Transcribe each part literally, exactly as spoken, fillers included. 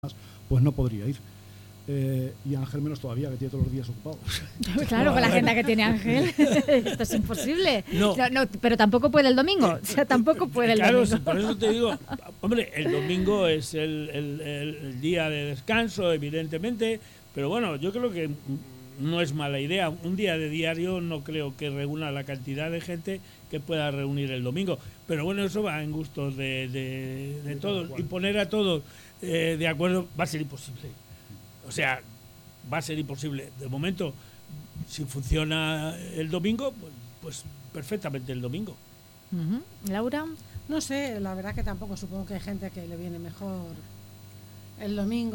pues no podría ir. Eh, y Ángel menos todavía, que tiene todos los días ocupados. Claro, con la agenda que tiene Ángel, esto es imposible. No. No, no, pero tampoco puede el domingo, o sea, tampoco puede el claro, domingo. Sí, por eso te digo, hombre, el domingo es el, el, el, el día de descanso, evidentemente, pero bueno, yo creo que no es mala idea. Un día de diario no creo que reúna la cantidad de gente que pueda reunir el domingo. Pero bueno, eso va en gustos de, de, de todos. Y poner a todos eh, de acuerdo va a ser imposible. O sea, va a ser imposible. De momento, si funciona el domingo, pues, pues perfectamente el domingo. Uh-huh. ¿Laura? No sé, la verdad que tampoco. Supongo que hay gente que le viene mejor el domingo.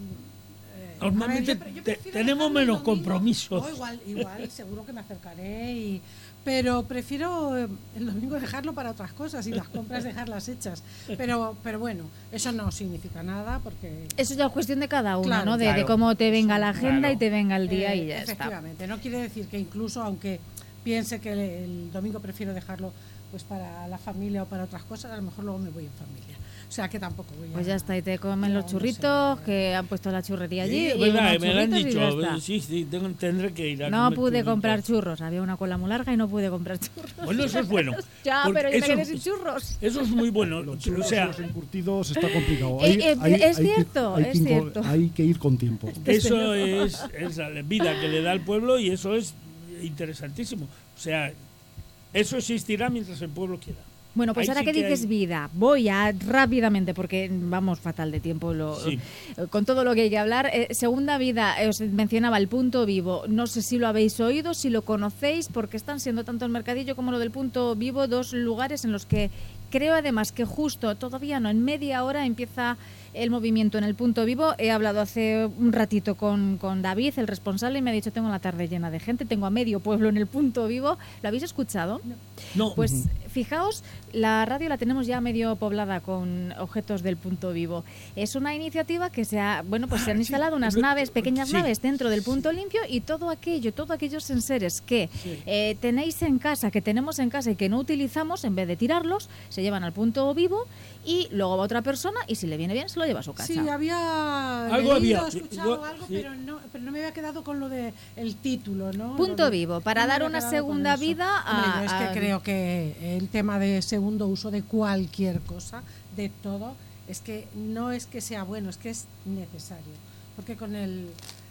Eh, Normalmente ver, yo, yo te, tenemos menos compromisos. No, igual, igual, seguro que me acercaré, y, pero prefiero el domingo dejarlo para otras cosas y las compras dejarlas hechas. Pero, pero bueno, eso no significa nada porque... Eso ya es cuestión de cada uno, claro, ¿no? De, claro, de cómo te venga la agenda, claro. y te venga el día eh, y ya efectivamente, está. no quiere decir que incluso aunque piense que el, el domingo prefiero dejarlo pues para la familia o para otras cosas, a lo mejor luego me voy en familia. O sea que tampoco voy a... Pues ya está, y te comen no, los churritos, no sé, que han puesto la churrería allí. Sí, y verdad, me lo han dicho. Y Sí, sí, tengo, tendré que ir a No comer pude churritos. comprar churros, había una cola muy larga y no pude comprar churros. Bueno, eso es bueno. Ya, pero yo me eso, quedé sin churros. Eso es muy bueno. Los churros o sea, y los encurtidos está complicado. Eh, Hay, eh, hay, es hay cierto, que, hay es que, cierto. Hay que ir con tiempo. Eso es, es la vida que le da al pueblo y eso es interesantísimo. O sea, eso existirá mientras el pueblo quiera. Bueno, pues Ahí ahora sí que que dices hay... vida, voy a rápidamente, porque vamos fatal de tiempo lo, Sí. con todo lo que hay que hablar. Eh, segunda vida, eh, os mencionaba el Punto Vivo. No sé si lo habéis oído, si lo conocéis, porque están siendo tanto el Mercadillo como lo del Punto Vivo dos lugares en los que creo además que justo todavía no, en media hora empieza el movimiento en el Punto Vivo. He hablado hace un ratito con, con David, el responsable, y me ha dicho, tengo la tarde llena de gente, tengo a medio pueblo en el Punto Vivo. ¿Lo habéis escuchado? No. Pues Uh-huh. fijaos, la radio la tenemos ya medio poblada con objetos del Punto Vivo. Es una iniciativa que se ha, bueno, pues se han instalado unas naves, pequeñas sí. naves dentro del Punto Limpio, y todo aquello, todos aquellos enseres que Sí. eh, tenéis en casa, que tenemos en casa y que no utilizamos, en vez de tirarlos, se llevan al Punto Vivo y luego va otra persona y si le viene bien se lo lleva a su casa. Sí, había Algo leído, había. escuchado Yo- algo, sí. pero no, pero no me había quedado con lo de el título, ¿no? Punto Lo de- Vivo, para no me dar había una quedado con segunda eso. vida a- Hombre, yo es que a- creo que el tema de segundo uso de cualquier cosa, de todo, es que no es que sea bueno, es que es necesario. Porque con el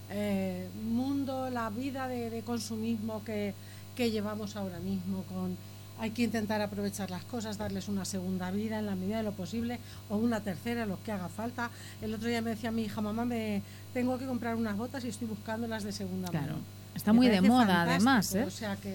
eh, mundo, la vida de, de consumismo que, que llevamos ahora mismo, con hay que intentar aprovechar las cosas, darles una segunda vida en la medida de lo posible, o una tercera, lo que haga falta. El otro día me decía mi hija, mamá, me tengo que comprar unas botas y estoy buscando las de segunda Claro. mano. Está Me muy de parece moda, fantástico. además, ¿eh? O sea que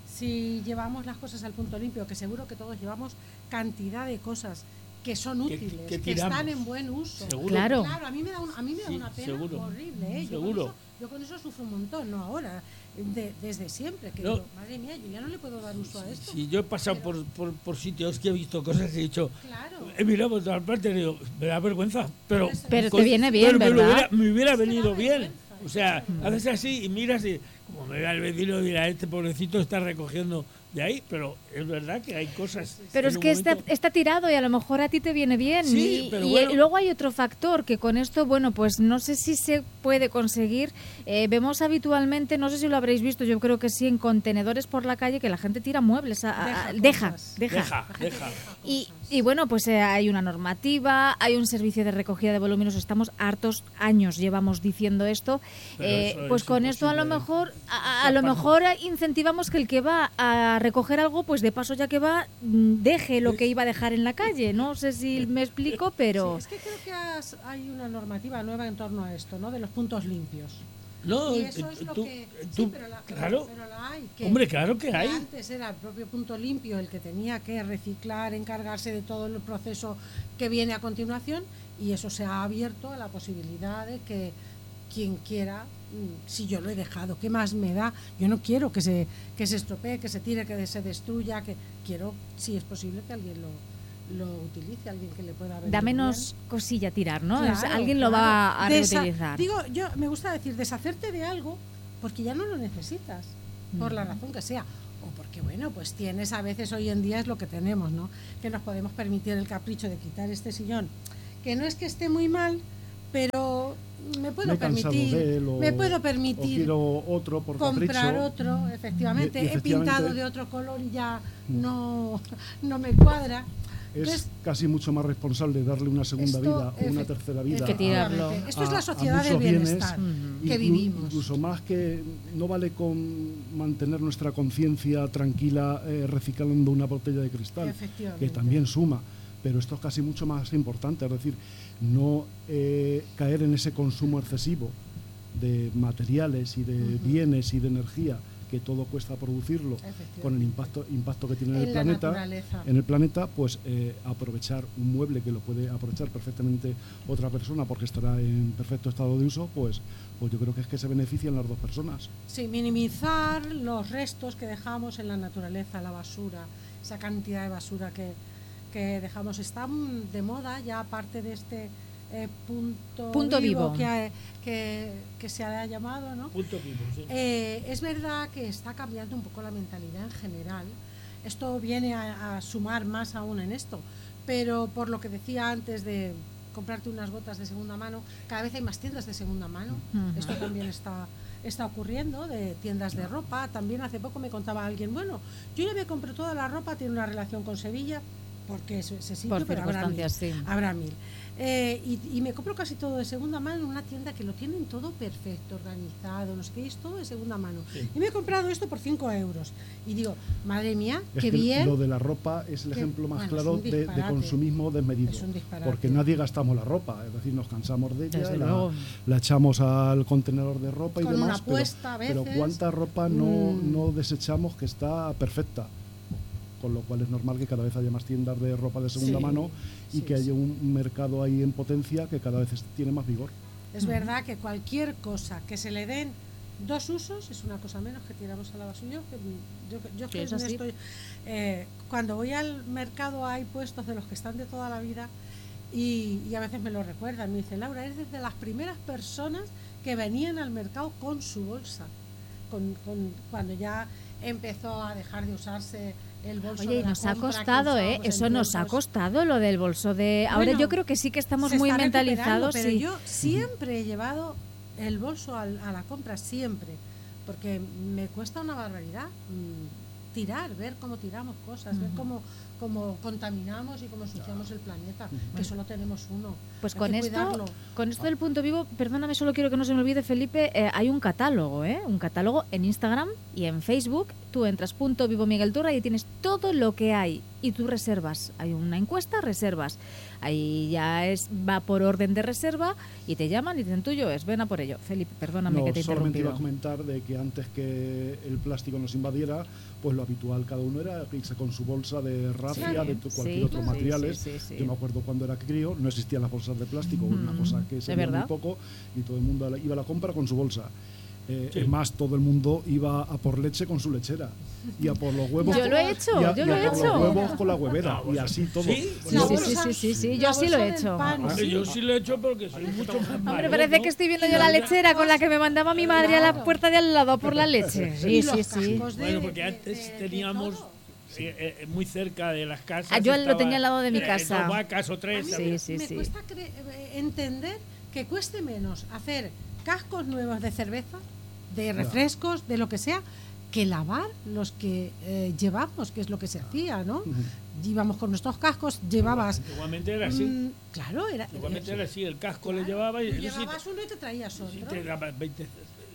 si llevamos las cosas al punto limpio, que seguro que todos llevamos cantidad de cosas que son Que- útiles, que que, tiramos. están en buen uso. Seguro. Claro. Claro, a mí me da, un- a mí me da Sí, una pena seguro. horrible, ¿eh? Yo con Seguro. eso- Yo con eso sufro un montón, no ahora, de- desde siempre. Que No. digo, madre mía, yo ya no le puedo dar uso a esto. Si yo he pasado por, por, por sitios que he visto cosas y he dicho, Claro. he mirado por todas partes y digo, me da vergüenza, pero, Pero te con- viene bien, pero me, lo ¿verdad? hubiera, me hubiera Es que da venido bien. vergüenza, O sea, haces así y miras y como me vea el vecino y dirá, este pobrecito está recogiendo de ahí, pero es verdad que hay cosas. Pero en es un que está, momento- está tirado y a lo mejor a ti te viene bien. Sí, y pero y bueno. luego hay otro factor que con esto, bueno, pues no sé si se puede conseguir. Eh, vemos habitualmente, no sé si lo habréis visto, yo creo que sí, en contenedores por la calle que la gente tira muebles. A, a- deja, cosas. deja. Deja, deja. Y, y bueno, pues eh, hay una normativa, hay un servicio de recogida de volúmenes, estamos hartos años, llevamos diciendo esto. Pero Eh, eso pues es con esto a lo imposible. mejor, a, a lo mejor incentivamos que el que va a recoger algo, pues de paso ya que va, mm, deje lo que iba a dejar en la calle. No sé si me explico, pero... Sí, es que creo que has- hay una normativa nueva en torno a esto, ¿no? De los puntos limpios. No, Y eso es lo tú, que... tú- sí, pero la, claro, pero la hay. Que, hombre, claro que hay. Antes era el propio punto limpio el que tenía que reciclar, encargarse de todo el proceso que viene a continuación, y eso se ha abierto a la posibilidad de que quien quiera, mm, si yo lo he dejado, ¿qué más me da? Yo no quiero que se, que se estropee, que se tire, que se destruya, que quiero, si es posible, que alguien lo, lo utilice, alguien que le pueda venir Da bien. menos cosilla tirar, ¿no? Claro, Es- alguien lo claro. va a Desa- reutilizar. Digo, yo me gusta decir, deshacerte de algo porque ya no lo necesitas, por la razón que sea. O porque, bueno, pues tienes, a veces hoy en día es lo que tenemos, ¿no? Que nos podemos permitir el capricho de quitar este sillón, que no es que esté muy mal, pero me puedo me he cansado permitir, de él, o, me puedo o permitir quiero otro por comprar capricho. otro, efectivamente, Y- y he pintado efectivamente- de otro color y ya no, no me cuadra. Es Entonces, casi mucho más responsable darle una segunda esto, vida o una efe- tercera vida Que tirarlo. efectivamente, esto es a- la a sociedad del muchos bienes, bienestar Ujú. que Inclu- vivimos. Incluso más que no vale con mantener nuestra conciencia tranquila eh, reciclando una botella de cristal, Efectivamente. que también suma, pero esto es casi mucho más importante, es decir, no eh, caer en ese consumo excesivo de materiales y de Ujú. bienes y de energía, que todo cuesta producirlo, Efectivamente. con el impacto, impacto que tiene en, En el la planeta, naturaleza. en el planeta, pues eh, aprovechar un mueble que lo puede aprovechar perfectamente otra persona porque estará en perfecto estado de uso, pues, pues yo creo que es que se benefician las dos personas. Sí, minimizar los restos que dejamos en la naturaleza, la basura, esa cantidad de basura que, que dejamos. Está mm, de moda ya, aparte de este eh, punto, Punto vivo. Que, ha- que, que se ha llamado, ¿no? Punto vivo, sí. Eh, es verdad que está cambiando un poco la mentalidad en general. Esto viene a, a sumar más aún en esto, pero por lo que decía antes de comprarte unas botas de segunda mano, cada vez hay más tiendas de segunda mano. Ujú. Esto también está, está ocurriendo, de tiendas de ropa. También hace poco me contaba alguien, bueno, yo ya me compré toda la ropa, tiene una relación con Sevilla, porque es ese sitio, Por pero habrá mil. circunstancias, sí. Habrá mil. Eh, y, y me compro casi todo de segunda mano en una tienda que lo tienen todo perfecto, organizado, no sé qué, y es todo de segunda mano. Sí. Y me he comprado esto por cinco euros. Y digo, madre mía, Es qué que bien. lo de la ropa es el que- ejemplo más bueno, claro es un de, de disparate. consumismo desmedido, Es un disparate. porque nadie gastamos la ropa, es decir, nos cansamos de ella, Desde la, luego. la echamos al contenedor de ropa y Con demás, una pero- apuesta a pero, veces. cuánta ropa no, Mm. no desechamos que está perfecta, con lo cual es normal que cada vez haya más tiendas de ropa de segunda Sí, mano y sí, que haya sí. un mercado ahí en potencia que cada vez es- tiene más vigor. Es verdad que cualquier cosa que se le den dos usos es una cosa menos que tiramos a la basura. Yo, que- yo, yo Sí, que es no así. estoy, eh, cuando voy al mercado hay puestos de los que están de toda la vida y, y a veces me lo recuerdan. Me dicen, Laura, eres de las primeras personas que venían al mercado con su bolsa. Con, con- cuando ya empezó a dejar de usarse el bolso. Oye, de y la nos ha compra que costado, ¿eh? usábamos Eso en nos ha tiempos. costado lo del bolso de... Ahora Bueno, yo creo que sí que estamos Se muy está mentalizados. recuperando, pero Sí. yo siempre he llevado el bolso al- a la compra, siempre, porque me cuesta una barbaridad mm, tirar, ver cómo tiramos cosas, ver Ujú. cómo, cómo contaminamos y cómo ensuciamos el planeta, que solo tenemos uno. Pues Hay con que esto, cuidarlo. con esto del punto vivo, perdóname, solo quiero que no se me olvide, Felipe, eh, hay un catálogo, ¿eh? Un catálogo en Instagram y en Facebook. Tú entras punto vivo Miguel Turra y tienes todo lo que hay y tú reservas. Hay una encuesta, reservas. Ahí ya es va por orden de reserva y te llaman y dicen tuyo es, ven a por ello. Felipe, perdóname No, que te he solamente iba a interrumpido. comentar de que antes que el plástico nos invadiera, pues lo habitual cada uno era irse con su bolsa de rafia, Sí, de tu- cualquier sí, otro sí, materiales. sí, sí, sí. Yo me acuerdo cuando era crío, no existían las bolsas de plástico, una Mm, cosa que se ¿de veía muy verdad? poco, y todo el mundo iba a la compra con su bolsa. Eh, Sí. Es más, todo el mundo iba a por leche con su lechera y a por los huevos. Yo con- lo he hecho, y a, yo y lo a he por hecho. los huevos con la huevera y así todo. ¿Sí? Sí, La sí, bolsa- sí, sí, sí, la yo sí lo bolsa he del hecho. pan, Hombre, sí. yo sí lo he hecho porque soy mucho más Hombre, mayor, parece ¿no? que estoy viendo yo la lechera con la que me mandaba mi madre a la Claro. puerta de al lado por la leche. Sí, Y sí, los sí. cascos de- Bueno, porque de- antes de- de teníamos todo. eh, eh, muy cerca de las casas. Ah, yo lo estaba, tenía al lado de mi eh, casa. Dos vacas o A tres. mí Sí, había. sí, me sí. cuesta cre- eh, entender que cueste menos hacer cascos nuevos de cerveza, de refrescos, de lo que sea, que lavar los que eh, llevamos, que es lo que se hacía, ¿no? Íbamos con nuestros cascos, llevabas... Igualmente era así. mm, claro, era... Igualmente era- era así. El casco le claro, llevaba y tú eso sí llevabas uno y te traías te- sí otro. te daba veinte.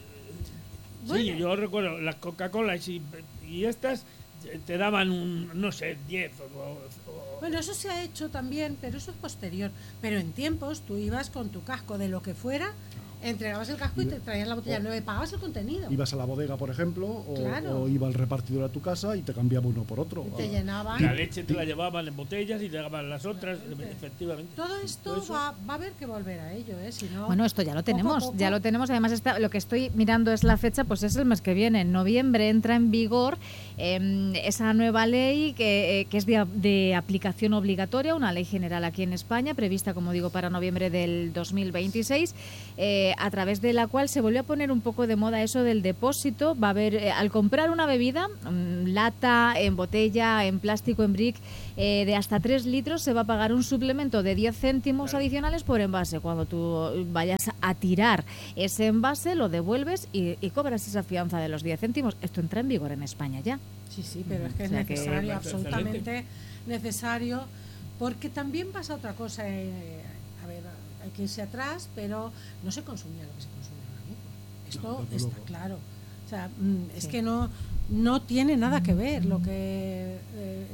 Bueno. Sí, yo recuerdo las Coca-Cola y, y estas eh, te daban un, no sé, diez o, o- Bueno, eso se ha hecho también, pero eso es posterior. Pero en tiempos tú ibas con tu casco de lo que fuera, entregabas el casco y te traías la botella nueva y pagabas el contenido. Ibas a la bodega, por ejemplo, o, Claro. o iba al repartidor a tu casa y te cambiaba uno por otro. Y te llenaban. la leche te la llevaban en botellas y te daban las otras, efectivamente. Todo esto Todo eso. va, va a haber que volver a ello, ¿eh? Si no, Bueno, esto ya lo poco a tenemos, poco. ya lo tenemos. Además, está, lo que estoy mirando es la fecha, pues es el mes que viene. En noviembre entra en vigor eh, esa nueva ley que, eh, que es de, de aplicación obligatoria, una ley general aquí en España, prevista, como digo, para noviembre del dos mil veintiséis. Eh, eh, a través de la cual se volvió a poner un poco de moda eso del depósito. Va a haber, eh, al comprar una bebida, en lata, en botella, en plástico, en brick, eh, de hasta tres litros, se va a pagar un suplemento de diez céntimos claro. adicionales por envase. Cuando tú vayas a tirar ese envase, lo devuelves y, y cobras esa fianza de los diez céntimos. Esto entra en vigor en España ya. Sí, sí, pero es que es o sea necesario, que... absolutamente necesario, porque también pasa otra cosa. Eh, a ver, hay que irse atrás, pero no se consumía lo que se consume ahora mismo. Esto no, está claro. O sea, es sí. que no, no tiene nada que ver. Lo que eh,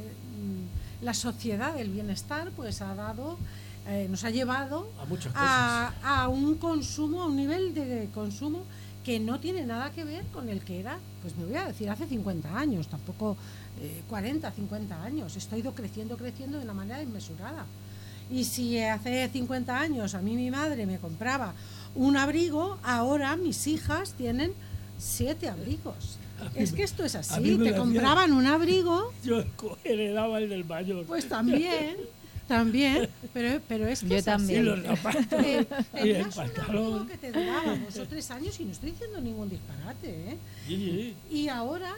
la sociedad del bienestar pues ha dado, eh, nos ha llevado a, muchas cosas. A, a un consumo, a un nivel de consumo que no tiene nada que ver con el que era, pues me voy a decir, hace cincuenta años, tampoco eh, cuarenta, cincuenta años. Esto ha ido creciendo, creciendo de una manera inmesurada. Y si hace cincuenta años a mí mi madre me compraba un abrigo, ahora mis hijas tienen siete abrigos. Es que esto es así, te compraban un abrigo. Yo heredaba el del mayor. Pues también. También, pero, pero es que yo es también. Y los zapatos, eh, y el tenías pantalón. un amigo que te duraba dos o tres años y no estoy diciendo ningún disparate, ¿eh? Sí, sí. Y ahora,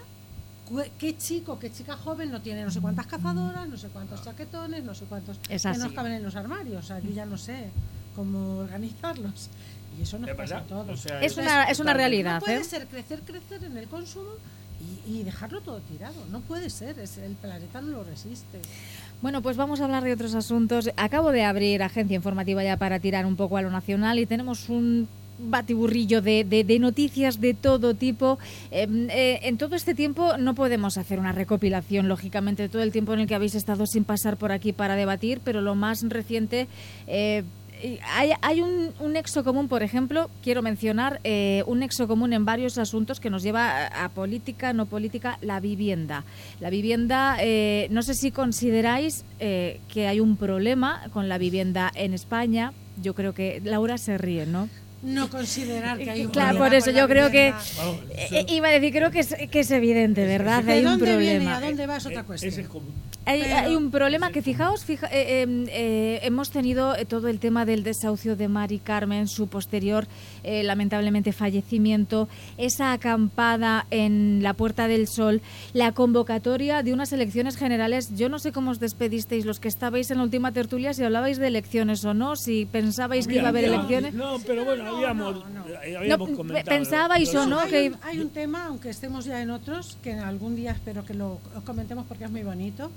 qué chico, qué chica joven no tiene no sé cuántas cazadoras, no sé cuántos chaquetones, no sé cuántos es que así. nos caben en los armarios. O sea, yo ya no sé cómo organizarlos. Y eso nos pasa a todos. O sea, es, una, es una realidad. No puede ¿eh? ser crecer, crecer en el consumo y, y dejarlo todo tirado. No puede ser, es, el planeta no lo resiste. Bueno, pues vamos a hablar de otros asuntos. Acabo de abrir Agencia Informativa ya para tirar un poco a lo nacional y tenemos un batiburrillo de, de, de noticias de todo tipo. Eh, eh, en todo este tiempo no podemos hacer una recopilación, lógicamente, de todo el tiempo en el que habéis estado sin pasar por aquí para debatir, pero lo más reciente... Eh, Hay, hay un, un nexo común, por ejemplo, quiero mencionar eh, un nexo común en varios asuntos que nos lleva a, a política, no política, la vivienda. La vivienda, eh, no sé si consideráis eh, que hay un problema con la vivienda en España. Yo creo que Laura se ríe, ¿no? No considerar que hay un claro, problema. Por eso yo creo que Vamos, eh, iba a decir, creo que es, que es evidente, ¿verdad? ¿De hay un dónde problema. viene? ¿A dónde va? Es otra cuestión. Ese es común. Hay, Pero, hay un problema que, fijaos, fija, eh, eh, eh, hemos tenido todo el tema del desahucio de Mari Carmen, su posterior, eh, lamentablemente, fallecimiento, esa acampada en la Puerta del Sol, la convocatoria de unas elecciones generales. Yo no sé cómo os despedisteis los que estabais en la última tertulia, si hablabais de elecciones o no, si pensabais que iba a haber elecciones. No, pero bueno, No, habíamos, no, no. habíamos No, comentado. pensabais los- o no hay, que... un, hay un tema, aunque estemos ya en otros, que algún día espero que lo comentemos porque es muy bonito,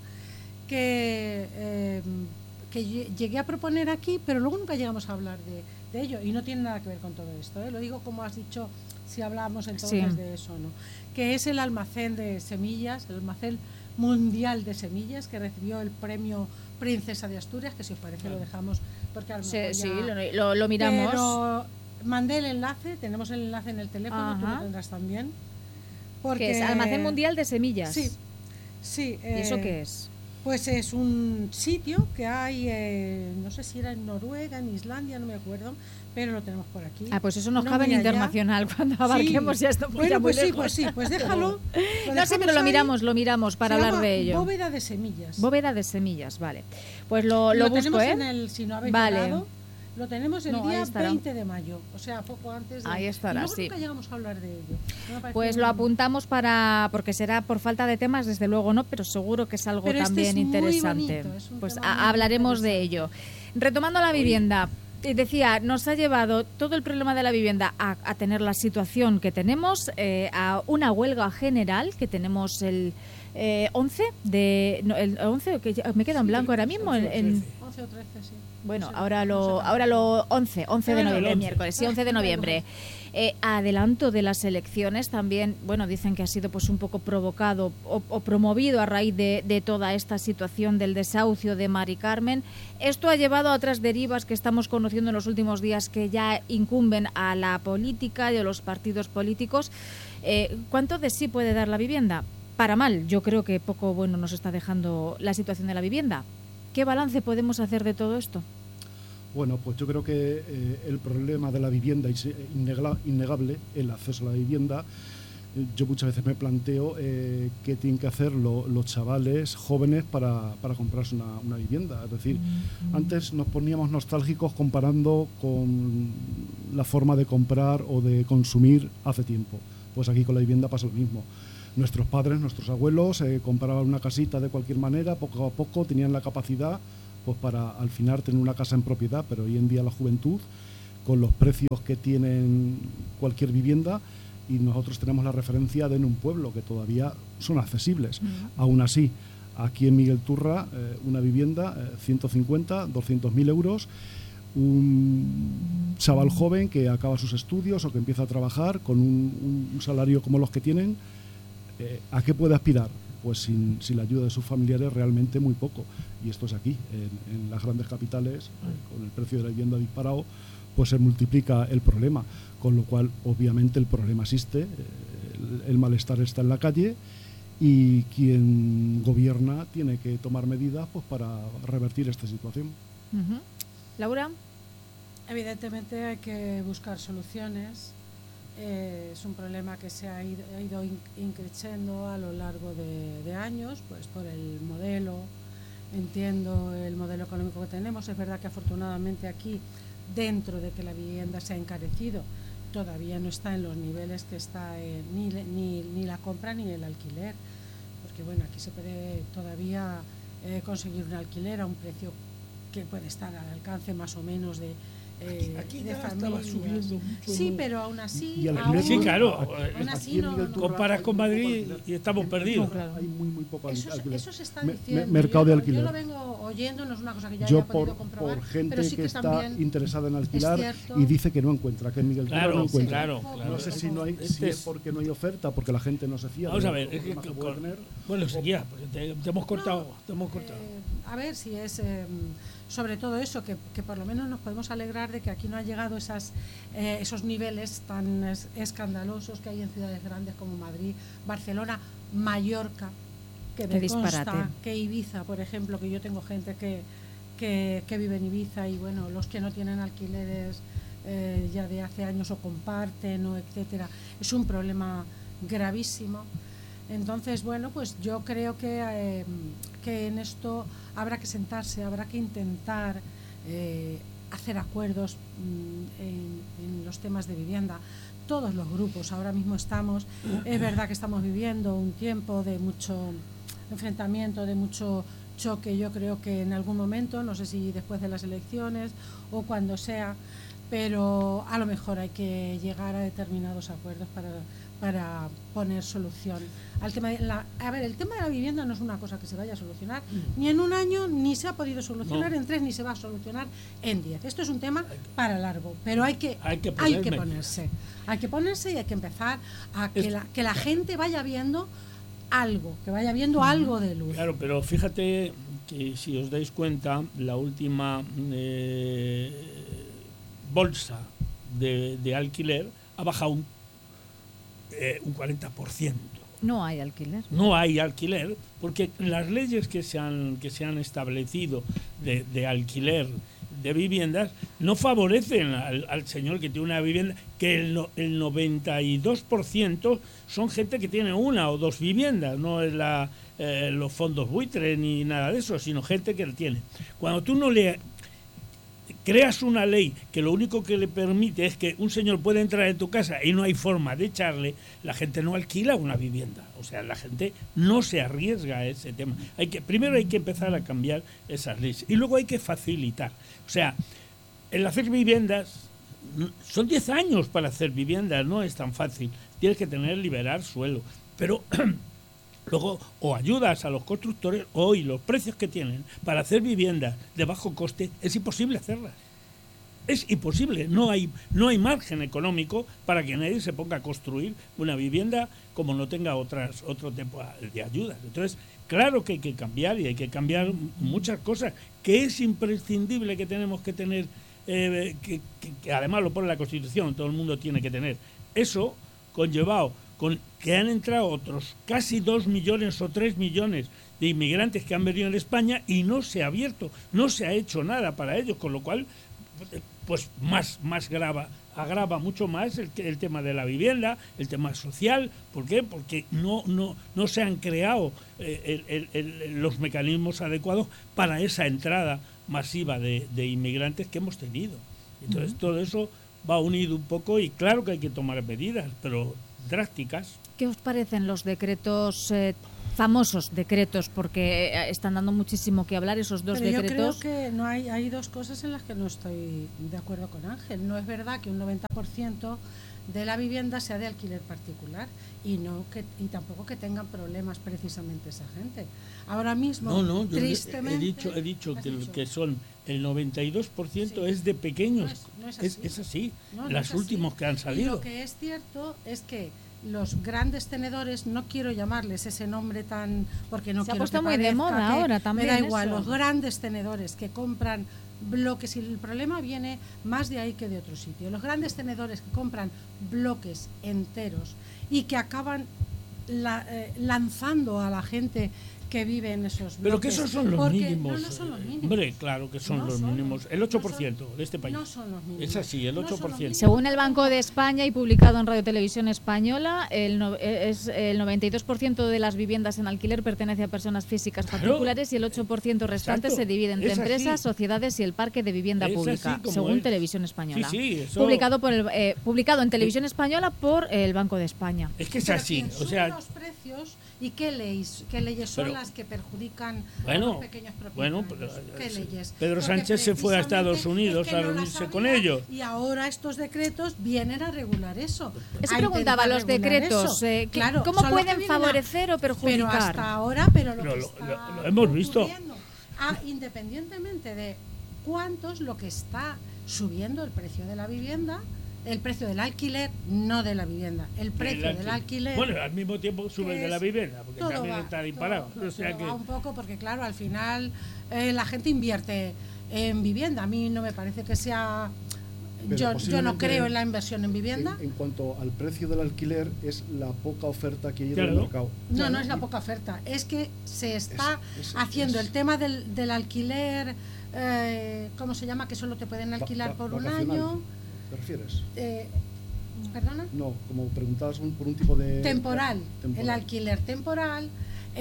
que, eh, que llegué a proponer aquí, pero luego nunca llegamos a hablar de, de ello, y no tiene nada que ver con todo esto, ¿eh? Lo digo como has dicho, si hablamos entonces Sí. de eso, ¿no? Que es el almacén de semillas, el almacén mundial de semillas, que recibió el premio Princesa de Asturias, que si os parece lo dejamos, porque a lo Sí, mejor sí, ya- lo, lo- lo miramos. Pero mandé el enlace, tenemos el enlace en el teléfono, tú Ajá. lo tendrás también. ¿Qué es? Almacén Mundial de Semillas. Sí, sí. ¿Y eso eh, qué es? Pues es un sitio que hay, eh, no sé si era en Noruega, en Islandia, no me acuerdo, pero lo tenemos por aquí. Ah, pues eso nos No cabe en muy allá. internacional cuando abarquemos Sí. ya esto. Bueno, ya muy pues sí, lejos. pues sí, pues déjalo. lo No sé, dejamos pero lo ahí. miramos, lo miramos para Se hablar llama de ello. Bóveda de semillas. Bóveda de semillas, vale. Pues lo, lo, lo busco, tenemos ¿eh? en el, si no habéis Vale. llegado, lo tenemos el No, ahí día estará. veinte de mayo, o sea, poco antes de... Ahí estará, y luego sí. nunca llegamos a hablar de ello. No me pareció Pues lo un- apuntamos para, porque será por falta de temas, desde luego no, pero seguro que es algo Pero este también es muy interesante. bonito, es un Pues tema a- muy hablaremos de interesante. ello. Retomando la vivienda, eh, decía, nos ha llevado todo el problema de la vivienda a, a tener la situación que tenemos, eh, a una huelga general que tenemos el eh, once de no, el once, que ya- me queda en blanco ahora mismo en, en- once o trece, sí. bueno, No sé, ahora no lo sé. ahora lo once, once de Bueno, noviembre, el once. miércoles, sí, once de Ah, noviembre. Eh, adelanto de las elecciones también, bueno, dicen que ha sido pues un poco provocado o, o promovido a raíz de, de toda esta situación del desahucio de Mari Carmen. Esto ha llevado a otras derivas que estamos conociendo en los últimos días que ya incumben a la política y a los partidos políticos. Eh, ¿Cuánto de sí puede dar la vivienda? Para mal, yo creo que poco bueno nos está dejando la situación de la vivienda. ¿Qué balance podemos hacer de todo esto? Bueno, pues yo creo que eh, el problema de la vivienda es innegla- innegable, el acceso a la vivienda. Eh, Yo muchas veces me planteo eh, qué tienen que hacer lo- los chavales jóvenes para, para comprarse una, una vivienda. Es decir, antes nos poníamos nostálgicos comparando con la forma de comprar o de consumir hace tiempo. Pues aquí con la vivienda pasa lo mismo. Nuestros padres, nuestros abuelos eh, compraban una casita de cualquier manera, poco a poco tenían la capacidad pues para al final tener una casa en propiedad, pero hoy en día la juventud, con los precios que tienen cualquier vivienda, y nosotros tenemos la referencia de en un pueblo que todavía son accesibles. Uh-huh. Aún así, aquí en Miguel Turra, eh, una vivienda, eh, ciento cincuenta, doscientos mil euros, un chaval joven que acaba sus estudios o que empieza a trabajar con un, un salario como los que tienen, eh, ¿a qué puede aspirar? Pues sin, sin la ayuda de sus familiares realmente muy poco. Y esto es aquí, en, en las grandes capitales, eh, con el precio de la vivienda disparado, pues se multiplica el problema, con lo cual obviamente el problema existe, el, el malestar está en la calle y quien gobierna tiene que tomar medidas pues para revertir esta situación. Uh-huh. Laura. Evidentemente hay que buscar soluciones. Eh, es un problema que se ha ido, ha ido increciendo a lo largo de, de años, pues por el modelo, entiendo el modelo económico que tenemos. Es verdad que afortunadamente aquí, dentro de que la vivienda se ha encarecido, todavía no está en los niveles que está eh, ni, ni, ni la compra ni el alquiler, porque bueno, aquí se puede todavía eh, conseguir un alquiler a un precio que puede estar al alcance más o menos de Eh, aquí, aquí de ya familias. estaba subiendo mucho. Sí, pero aún así, aún, sí, claro, aún así no, no, comparas con Madrid y estamos perdidos. Claro. Hay muy muy poco eso, alquiler. eso se está diciendo. Me, mercado yo, de alquiler. Yo lo vengo oyendo, no es una cosa que ya yo haya por, podido comprobar, por gente pero sí que, que está interesada en alquilar y dice que no encuentra, que en Miguel claro, no encuentra. Claro, claro. No sé si no hay, si es porque no hay oferta, porque la gente no se fía. Vamos a ver, es que, que, con, bueno, seguía, porque te, te hemos cortado, no, te hemos cortado. Eh, a ver si es eh, sobre todo eso, que, que por lo menos nos podemos alegrar de que aquí no ha llegado esas, eh, esos niveles tan es, escandalosos que hay en ciudades grandes como Madrid, Barcelona, Mallorca, que me consta que Ibiza, por ejemplo, que yo tengo gente que, que, que vive en Ibiza y bueno, los que no tienen alquileres eh, ya de hace años o comparten o etcétera, es un problema gravísimo. Entonces, bueno, pues yo creo que, eh, que en esto habrá que sentarse, habrá que intentar eh, hacer acuerdos mmm, en, en los temas de vivienda. Todos los grupos ahora mismo estamos, es verdad que estamos viviendo un tiempo de mucho enfrentamiento, de mucho choque. Yo creo que en algún momento, no sé si después de las elecciones o cuando sea, pero a lo mejor hay que llegar a determinados acuerdos para, para poner solución al tema de la, a ver, el tema de la vivienda no es una cosa que se vaya a solucionar mm. ni en un año, ni se ha podido solucionar no. en tres, ni se va a solucionar en diez. Esto es un tema para largo, pero hay que, hay que, hay que ponerse hay que ponerse y hay que empezar a que, es, la, que la gente vaya viendo algo, que vaya viendo mm. algo de luz. Claro, pero fíjate que si os dais cuenta, la última eh, bolsa de, de alquiler ha bajado un, eh, un cuarenta por ciento. No hay alquiler. No hay alquiler, porque las leyes que se han, que se han establecido de, de alquiler de viviendas no favorecen al, al señor que tiene una vivienda, que el, no, el noventa y dos por ciento son gente que tiene una o dos viviendas, no es la, eh, los fondos buitre ni nada de eso, sino gente que la tiene. Cuando tú no le creas una ley que lo único que le permite es que un señor pueda entrar en tu casa y no hay forma de echarle, la gente no alquila una vivienda. O sea, la gente no se arriesga a ese tema. Hay que, primero hay que empezar a cambiar esas leyes y luego hay que facilitar. O sea, el hacer viviendas, son diez años para hacer viviendas, no es tan fácil. Tienes que tener, liberar suelo. Pero luego o ayudas a los constructores, hoy los precios que tienen para hacer viviendas de bajo coste, es imposible hacerlas. Es imposible, no hay, no hay margen económico para que nadie se ponga a construir una vivienda como no tenga otras, otro tipo de ayudas. Entonces, claro que hay que cambiar y hay que cambiar muchas cosas, que es imprescindible que tenemos que tener, eh, que, que, que además lo pone la Constitución, todo el mundo tiene que tener. Eso conllevado con que han entrado otros casi dos millones o tres millones de inmigrantes que han venido en España y no se ha abierto, no se ha hecho nada para ellos, con lo cual pues más, más grava, agrava mucho más el, el tema de la vivienda, el tema social. ¿Por qué? Porque no, no, no se han creado eh, el, el, el, los mecanismos adecuados para esa entrada masiva de, de inmigrantes que hemos tenido. Entonces, uh-huh. todo eso va unido un poco y claro que hay que tomar medidas, pero drásticas. ¿Qué os parecen los decretos, eh, famosos decretos, porque eh, están dando muchísimo que hablar esos dos Pero decretos? yo creo que no hay, hay dos cosas en las que no estoy de acuerdo con Ángel. No es verdad que un noventa por ciento de la vivienda sea de alquiler particular y no que y tampoco que tengan problemas precisamente esa gente. Ahora mismo, No, no, yo tristemente, he dicho, he dicho que, dicho? que son el noventa y dos por ciento sí. es de pequeños. No es, no es es, así. es así, No, no las es así. últimos que han Y salido. lo que es cierto es que los grandes tenedores, no quiero llamarles ese nombre tan, porque no Se ha quiero puesto que muy de parezca moda que ahora también me da igual, eso. los grandes tenedores que compran bloques, y el problema viene más de ahí que de otro sitio. Los grandes tenedores que compran bloques enteros y que acaban la, eh, lanzando a la gente que vive en esos bloques. Pero que esos son los porque, mínimos. No, no son los mínimos. Hombre, claro que son No los son, mínimos. El ocho por no ciento son, de este país. No son los mínimos. Es así, el No son ocho por los ciento. mínimos. Según el Banco de España y publicado en Radio Televisión Española, el, no, es el noventa y dos por ciento de las viviendas en alquiler pertenece a personas físicas Claro. particulares y el ocho por ciento restante Exacto. se divide entre Es así. empresas, sociedades y el parque de vivienda Es pública, así como según es. Televisión Española. Sí, sí, eso- Publicado, por el, eh, publicado en Televisión Española por el Banco de España. Es que es Pero así. quien O sube sea, los precios y qué leyes, qué leyes son Pero- las que perjudican Bueno, a los pequeños bueno, propietarios. pero, ¿Qué eh, leyes? Pedro Porque Sánchez se fue a Estados precisamente Unidos es que a no las reunirse había con ellos. Y ahora estos decretos vienen a regular eso. Eso a preguntaba, intentar los regular decretos, eso. eh, ¿qué- Claro, ¿cómo son los que pueden vienen a- favorecer o Pero perjudicar? hasta ahora, pero lo Pero que lo- está lo- lo hemos visto. ocurriendo, ah, independientemente de cuánto es lo que está subiendo el precio de la vivienda, el precio del alquiler, no de la vivienda, el precio El del alquiler. alquiler. Bueno, al mismo tiempo sube el de la es- vivienda, porque todo también va, está disparado. todo- O sea todo que, va un poco porque, claro, al final eh, la gente invierte en vivienda. A mí no me parece que sea... Pero Yo, yo no posiblemente creo en la inversión en vivienda. En, en cuanto al precio del alquiler, es la poca oferta que hay en Claro. el mercado. No, no es la Y- poca oferta. Es que se está Es- es- haciendo es- el tema del, del alquiler, eh, ¿cómo se llama? Que solo te pueden va- alquilar va- por un vacacional. año. ¿Te refieres? eh, ¿Perdona? No, como preguntabas un- por un tipo de... Temporal. temporal. El alquiler temporal,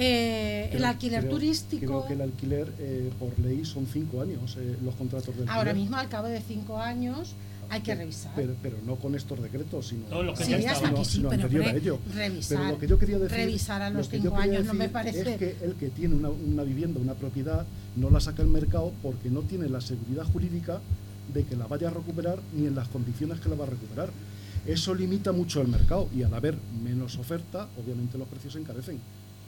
eh, el Creo- alquiler creo- turístico. Creo que el alquiler, eh, por ley, son cinco años eh, los contratos de alquiler. Ahora mismo, al cabo de cinco años, hay que Pero- revisar. Pero, pero no con estos decretos, sino, No, lo que Sí, ya hasta estaba, aquí sí, sino pero anterior a re- ello. revisar, Pero lo que yo quería decir, revisar a lo los que yo cinco quería años no me decir parece... es que el que tiene una, una vivienda, una propiedad, no la saca al mercado porque no tiene la seguridad jurídica de que la vaya a recuperar ni en las condiciones que la va a recuperar. Eso limita mucho el mercado y al haber menos oferta, obviamente los precios se encarecen.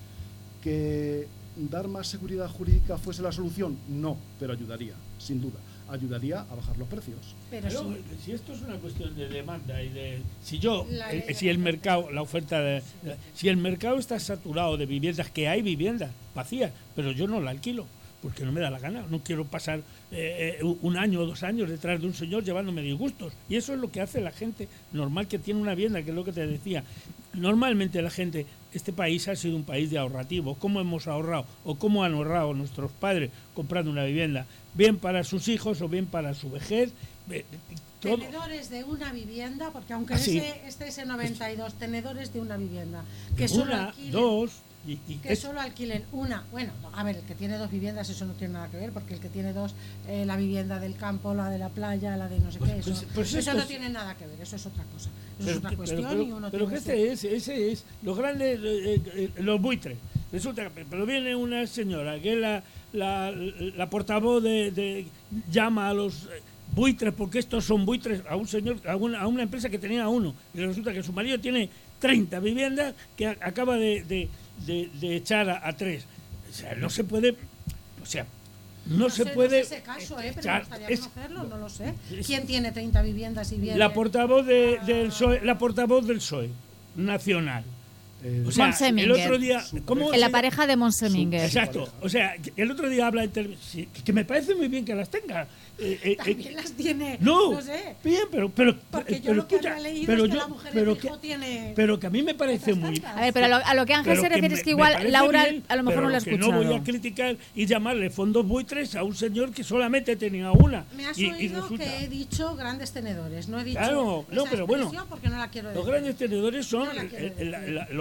¿Que dar más seguridad jurídica fuese la solución? No, pero ayudaría, sin duda. Ayudaría a bajar los precios. Pero Pero, sí, si esto es una cuestión de demanda y de si yo La eh, ley de si la el oferta. mercado la oferta de, si el mercado está saturado de viviendas, que hay viviendas vacías, pero yo no la alquilo porque no me da la gana, no quiero pasar eh, eh, un año o dos años detrás de un señor llevándome disgustos, y eso es lo que hace la gente normal que tiene una vivienda, que es lo que te decía. Normalmente la gente, este país ha sido un país de ahorrativo. ¿Cómo hemos ahorrado o cómo han ahorrado nuestros padres comprando una vivienda? Bien para sus hijos o bien para su vejez. eh, todo. tenedores de una vivienda, porque aunque Ah, sí. ese, esté ese noventa y dos, tenedores de una vivienda, que solo Una, alquilen, dos, y, y que es- solo alquilen una. Bueno, no, a ver, el que tiene dos viviendas, eso no tiene nada que ver, porque el que tiene dos, eh, la vivienda del campo, la de la playa, la de no sé Pues- qué, eso, pues- pues eso esto no es- tiene nada que ver, eso es otra cosa. Eso pero es otra que- cuestión pero- y uno pero tiene que que este es, ese es, los grandes, eh, eh, los buitres. Resulta que, pero viene una señora que es la, la, la portavoz de, de, llama a los eh, buitres, porque estos son buitres, a un señor, a una, a una empresa que tenía uno, y resulta que su marido tiene treinta viviendas que a- acaba de, de, de, de echar a, a tres. O sea, no se puede, o sea, no, se sé, puede No sé ese caso, eh, pero me echar- gustaría es- conocerlo, no lo sé. es- ¿Quién tiene treinta viviendas y viene? la portavoz de, del P S O E, la portavoz del P S O E nacional. Eh, O sea, el Monseminguer. otro día, ¿cómo En la se- pareja de Monseminguer. Exacto, o sea, que el otro día habla en tele- sí, que me parece muy bien que las tenga. Eh, eh, También eh, las tiene, no, no sé. bien, pero pero Porque pero yo lo que escucha, había leído pero es que yo, la mujer pero de que, fijo tiene... pero que a mí me parece otras muy tantas. A ver, pero a lo, a lo que Ángel pero se refiere me- es que me igual parece Laura bien, a lo mejor pero no lo ha que escuchado. no voy a criticar y llamarle fondos buitres a un señor que solamente tenía una. Me has y, y oído resulta, que he dicho grandes tenedores, no he dicho Claro, no, esa pero bueno, expresión porque no la quiero decir. los grandes tenedores son No la quiero el- el- decir. la- los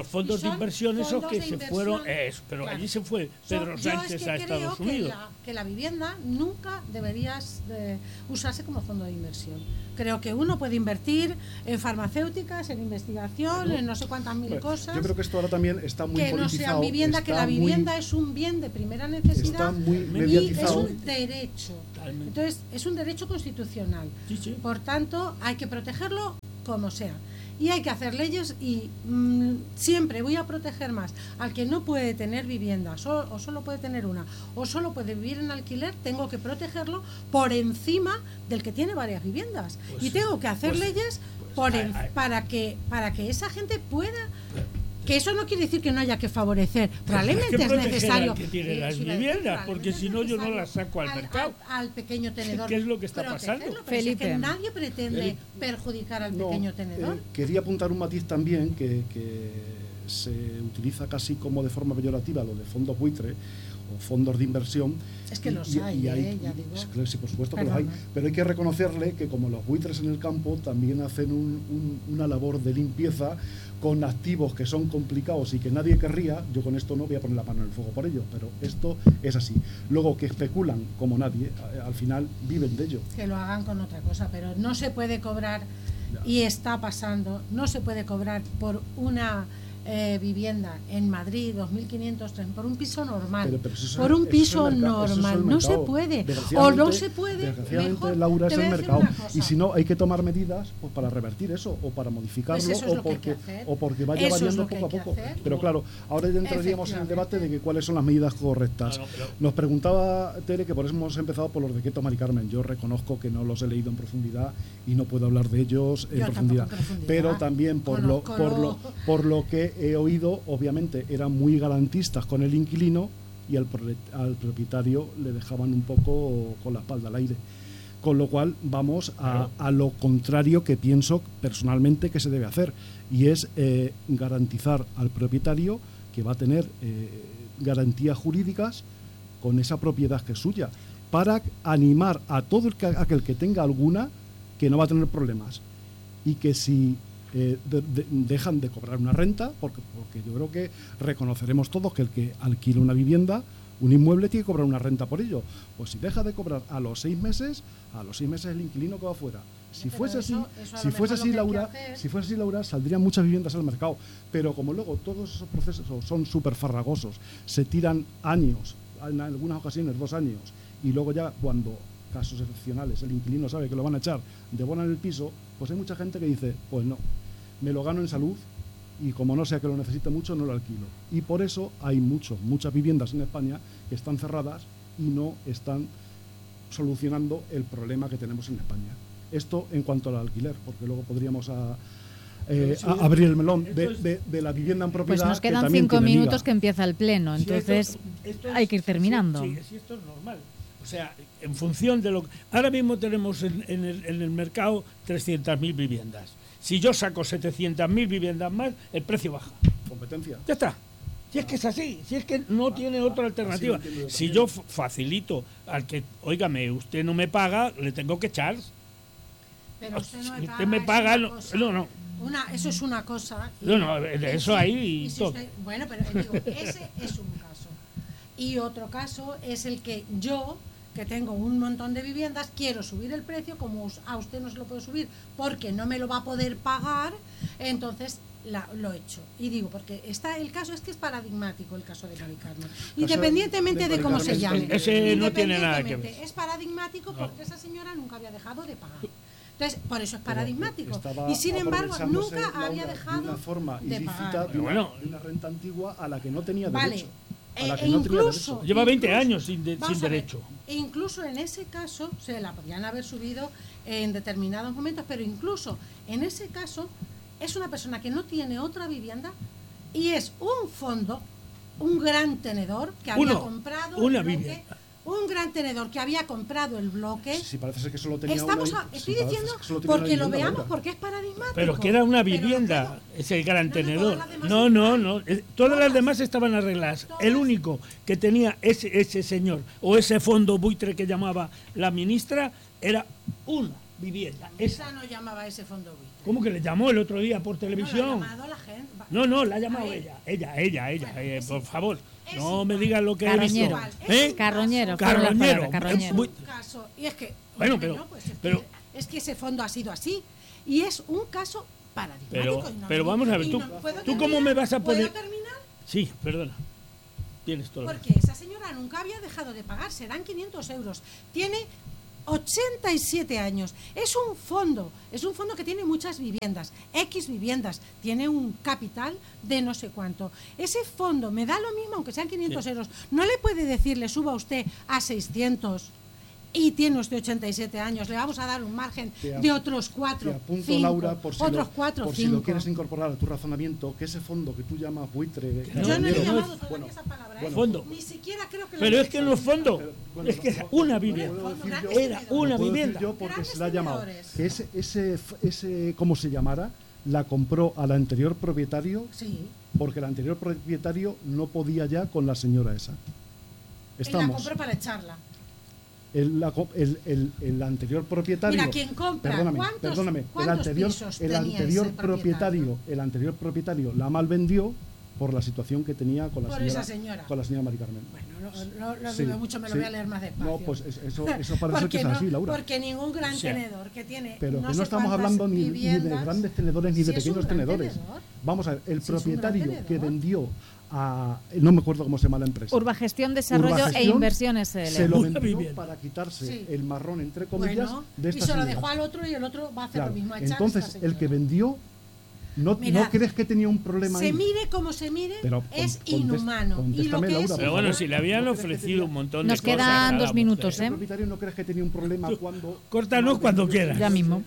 fondos de inversión, esos que se fueron, eso, pero claro. allí se fue Pedro so, Sánchez es que a creo Estados que Unidos. La, que la vivienda nunca debería de usarse como fondo de inversión. Creo que uno puede invertir en farmacéuticas, en investigación, no, en no sé cuántas mil bueno, cosas. Yo creo que esto ahora también está muy que politizado. no sea vivienda, que la vivienda muy, es un bien de primera necesidad está muy y mediatizado. es un derecho. Totalmente. Entonces, es un derecho constitucional. Sí, sí. Por tanto, hay que protegerlo como sea. Y hay que hacer leyes y mmm, siempre voy a proteger más al que no puede tener vivienda so, o solo puede tener una o solo puede vivir en alquiler, tengo que protegerlo por encima del que tiene varias viviendas. Pues, y tengo que hacer pues, leyes pues, por en, ay, ay. para que para que esa gente pueda... Que eso no quiere decir que no haya que favorecer. Probablemente es, es necesario. Que tiene las viviendas, porque si no yo no las saco al, al mercado. Al, al pequeño tenedor. ¿Qué es lo que está pasando? Felipe. Es que nadie pretende el, perjudicar al no, pequeño tenedor. Eh, quería apuntar un matiz también que, que se utiliza casi como de forma peyorativa lo de fondos buitre o fondos de inversión. Es que y, los y, hay, y hay eh, ya digo. Claro, sí, por supuesto Perdona. que los hay, pero hay que reconocerle que como los buitres en el campo también hacen un, un, una labor de limpieza con activos que son complicados y que nadie querría. Yo con esto no voy a poner la mano en el fuego por ello, pero esto es así. Luego, que especulan como nadie, al final viven de ello. Que lo hagan con otra cosa, pero no se puede cobrar, ya. Y está pasando, no se puede cobrar por una eh, vivienda en Madrid, dos mil quinientos, por un piso normal, pero, pero es, por un piso es normal, no se puede, o no se puede, desgraciadamente, mejor, Laura, es el mercado, y si no, hay que tomar medidas pues, para revertir eso, o para modificarlo, pues o, porque, o porque vaya eso variando poco a poco. Pero claro, ahora ya entraríamos en el debate de que cuáles son las medidas correctas. Claro, pero... Nos preguntaba Tere que por eso hemos empezado por los decretos Mari Carmen. Yo reconozco que no los he leído en profundidad y no puedo hablar de ellos en profundidad, en profundidad, pero también por lo, por lo por lo que he oído, obviamente eran muy garantistas con el inquilino y al, al propietario le dejaban un poco con la espalda al aire. Con lo cual vamos a, a lo contrario que pienso personalmente que se debe hacer, y es eh, garantizar al propietario que va a tener eh, garantías jurídicas con esa propiedad que es suya, para animar a todo el que, aquel que tenga alguna, que no va a tener problemas, y que si eh, de, de, dejan de cobrar una renta, porque, porque yo creo que reconoceremos todos que el que alquila una vivienda, un inmueble, tiene que cobrar una renta por ello. Pues si deja de cobrar a los seis meses, a los seis meses el inquilino que va fuera. Si pero fuese eso, así, eso si fuese así, Laura, si fuese así, Laura, saldrían muchas viviendas al mercado. Pero como luego todos esos procesos son súper farragosos, se tiran años, en algunas ocasiones dos años, y luego ya cuando, casos excepcionales, el inquilino sabe que lo van a echar de bono en el piso, pues hay mucha gente que dice, pues no, me lo gano en salud, y como no sea que lo necesite mucho, no lo alquilo. Y por eso hay muchos, muchas viviendas en España que están cerradas y no están solucionando el problema que tenemos en España. Esto en cuanto al alquiler, porque luego podríamos a, eh, sí, a abrir el melón de, de, de la vivienda en propiedad. Pues nos quedan cinco minutos miga. que empieza el pleno, entonces sí, esto, esto es, hay que ir terminando. Sí, sí, esto es normal. O sea, en función de lo que... Ahora mismo tenemos en, en, el, en el mercado trescientas mil viviendas. Si yo saco setecientas mil viviendas más, el precio baja. Competencia. Ya está. Si es que es así, si es que no ah, tiene otra alternativa. Yo si yo facilito al que, óigame, usted no me paga, le tengo que echar. Pero usted no me si paga. Usted me paga, no, no, no. Una, eso es una cosa. Y, no, no, de eso hay y, y si todo. Usted, bueno, pero digo, ese es un caso. Y otro caso es el que yo, que tengo un montón de viviendas, quiero subir el precio, como a usted no se lo puede subir porque no me lo va a poder pagar, entonces la, lo he hecho. Y digo, porque está el caso es que es paradigmático el caso de Mari Carmen, independientemente de, de cómo se llame. Ese no tiene nada que ver. Es paradigmático porque no. esa señora nunca había dejado de pagar. Entonces, por eso es paradigmático. Y sin embargo, nunca había dejado de una forma de ilícita pagar. De una, bueno, de una renta antigua a la que no tenía vale. derecho. A la que e no incluso, tenía lleva veinte incluso, años sin, de, sin derecho. E incluso en ese caso, se la podrían haber subido en determinados momentos, pero incluso en ese caso es una persona que no tiene otra vivienda y es un fondo, un gran tenedor que había Uno, comprado una el bloque, vivienda. un gran tenedor que había comprado el bloque. Sí, sí, parece ser que solo tenía Estamos una, a, estoy sí, diciendo porque lo veamos, verdad. Porque es paradigmático. Pero que era una vivienda, pero, ese gran no, tenedor. No, no, no, no. Todas, todas las demás estaban arregladas. Todas. El único que tenía ese, ese señor o ese fondo buitre que llamaba la ministra era una vivienda. Esa. Esa no llamaba ese fondo buitre. ¿Cómo que le llamó el otro día por No, televisión? la ha llamado la gente. Va- No, no, la ha llamado A ver. ella. Ella, ella, ella. Bueno, eh, es por igual. favor, Es no igual. me digas lo que he visto. Carroñero. Igual, es ¿Eh? un Carroñero. caso- fueron las Carroñero. palabras, carroñero. Muy- un caso. Y es que, Bueno, hombre, pero- no, pues es, pero- que, es que ese fondo ha sido así. Y es un caso paradigmático. Pero, y no pero me- vamos a ver, y tú, no- ¿puedo ¿tú cómo terminar? me vas a poner...? ¿Puedo terminar? Sí, perdona. Tienes todo. Porque esa señora nunca había dejado de pagar, serán quinientos euros. Tiene ochenta y siete años. Es un fondo, es un fondo que tiene muchas viviendas, X viviendas, tiene un capital de no sé cuánto. Ese fondo me da lo mismo, aunque sean quinientos Sí. euros. No le puede decir, le suba usted a seiscientos y tiene usted ochenta y siete años, le vamos a dar un margen Te ap- de otros cuatro, Te apunto, cinco, Laura, por si, otros lo, cuatro, por si cinco. lo quieres incorporar a tu razonamiento, que ese fondo que tú llamas buitre... no, Yo no le he Carroñero, llamado no es- todavía bueno, esa palabra, ¿eh? bueno. Fondo. Ni siquiera creo que lo Pero he es que no es dicho. fondo. Pero, bueno, Es que lo- era una lo vivienda. puedo decir yo- Era una lo puedo decir vivienda. yo porque Grandes se la ha llamado. tenedores. Que ese, ese, ese, ¿cómo se llamara? La compró al anterior propietario Sí. porque el anterior propietario no podía ya con la señora esa. Él la Estamos. compró para echarla. El, la co- el, el, el anterior propietario. Mira, quien compra, Perdóname, ¿cuántos- perdóname. El cuántos anterior, pisos el tenía anterior ese propietario, propietario? el anterior propietario la malvendió por la situación que tenía con la Por señora, esa señora. con la señora Mari Carmen. Bueno, lo, lo, lo Sí, dudo mucho, me lo sí. voy a leer más despacio. No, pues es- eso, eso parece Porque que es no- así, Laura. Porque ningún gran O sea, tenedor que tiene. Pero no que sé no estamos cuántas hablando ni, ni de viviendas, grandes tenedores ni si de es un pequeños gran tenedores. tenedor. Vamos a ver, el Si es un gran propietario que tenedor. vendió a... No me acuerdo cómo se llama la empresa. Urbagestión, Desarrollo e Urbagestión Inversiones se S L. lo Una vendió vivienda. para quitarse Sí. el marrón, entre comillas, Bueno, de y esta se lo señora. dejó al otro y el otro va a hacer Claro. lo mismo. a echar a Entonces, esta el que señora. vendió, ¿no, Mirad, ¿no crees que tenía un problema Se ahí? mire como se mire, Pero es con- contest- inhumano. Y lo contéstame, que Laura, es por Pero bueno, favor. si le habían ¿No crees que ofrecido tenía- un montón Nos de cosas. quedan a la dos minutos, ¿Ese ¿eh? propietario no crees que tenía un problema cuando... Córtanos cuando quieras. Ya mismo.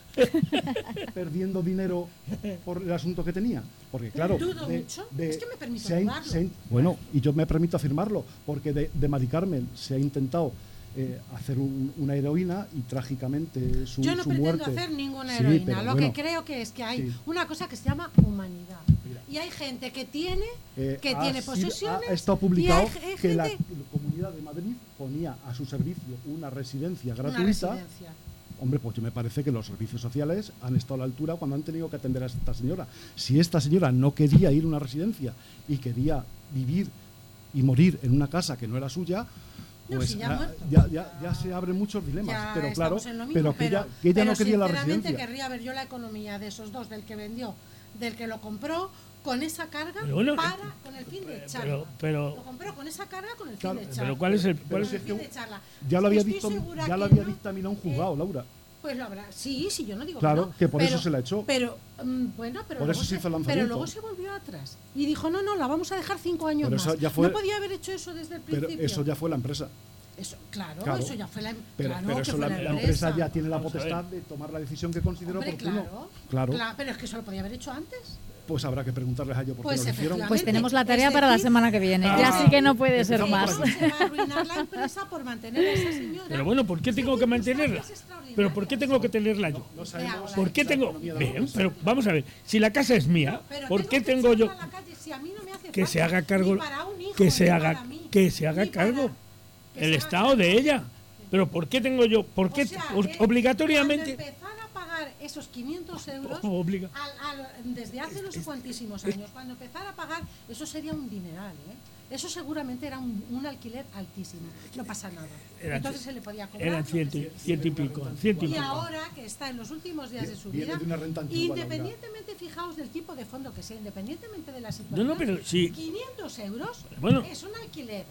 Perdiendo dinero por el asunto que tenía? Porque claro... Dudo mucho. Es que me permito se ha in- dudarlo. se ha in- bueno, y yo me permito afirmarlo, porque de, de Mari Carmen se ha intentado eh, hacer un- una heroína y trágicamente su, Yo no su pretendo muerte... hacer ninguna Sí, heroína. pero Lo bueno, que creo que es que hay sí. una cosa que se llama humanidad. Mira. Y hay gente que tiene, eh, que ha tiene sido- posesiones. ha, ha estado publicado y hay, hay que la, gente, la Comunidad de Madrid ponía a su servicio una residencia una gratuita. residencia. Hombre, pues yo me parece que los servicios sociales han estado a la altura cuando han tenido que atender a esta señora. Si esta señora no quería ir a una residencia y quería vivir y morir en una casa que no era suya, No, pues si ya ha ah, muerto. ya, ya, ya se abren muchos dilemas. Ya pero claro, estamos en lo mismo, pero que ella, que ella pero no quería la sinceramente residencia. querría ver yo la economía de esos dos, del que vendió, del que lo compró, con esa carga Pero bueno, para, con el fin de echarla. pero- pero- lo compró con esa carga con el Claro, fin de pero echarla. ¿cuál es el- Con cuál el es el- fin de echarla. Ya lo había, Estoy dicto, segura ya lo que había no, dictaminado un eh, juzgado, Laura. Pues lo habrá. Sí, sí, yo no digo Claro, que, no, que por pero- eso se la echó. Pero, mm, bueno, pero Por luego eso se hizo el Pero lanzamiento. luego se volvió atrás y dijo, no, no, la vamos a dejar cinco años Pero más. eso ya fue- No podía haber hecho eso desde el Pero principio. eso ya fue la empresa. Eso, claro, Claro. eso ya fue la, em- Pero, claro pero que eso fue la, la la empresa ya tiene la Vamos a ver. potestad de tomar la decisión que consideró Hombre, oportuno. claro, Claro. Cla- pero es que eso lo podía haber hecho antes. Pues habrá que preguntarles a ellos por Pues qué lo hicieron. efectivamente. Pues tenemos la tarea Es para la decir, semana que viene. Ah. Ya sí que no puede ser Empezamos más. por aquí. Se va a arruinar la empresa por mantener a esa señora. Pero bueno, ¿por qué Sí, tengo que tiene mantenerla? cosas extraordinarias. ¿Pero por qué tengo que tenerla yo? No sabemos Vea, ¿Por qué la tengo...? economía de la Bien, empresa. pero vamos a ver, si la casa es mía, Pero ¿por qué tengo que yo echarla a la calle si a mí no me hace que falta, se haga ni cargo, para un hijo, que se ni haga, para mí, que se haga ni para- cargo que el se haga estado cargo? de ella? Pero ¿por qué tengo yo, por qué O sea, o- eh, obligatoriamente? cuando empezar a pagar esos quinientos euros Obliga- al- al- desde hace no sé cuantísimos años, cuando empezara a pagar, eso sería un dineral, ¿eh? Eso seguramente era un, un alquiler altísimo. No pasa nada. Eran- Entonces se le podía cobrar. Eran lo que ciento, se- ciento y pico, ciento y Y pico. ahora que está en los últimos días de su Viene vida, de una renta antigua, independientemente, fijaos del tipo de fondo que sea, independientemente de la No, situación, no, pero sí. quinientos euros Bueno. es un alquiler.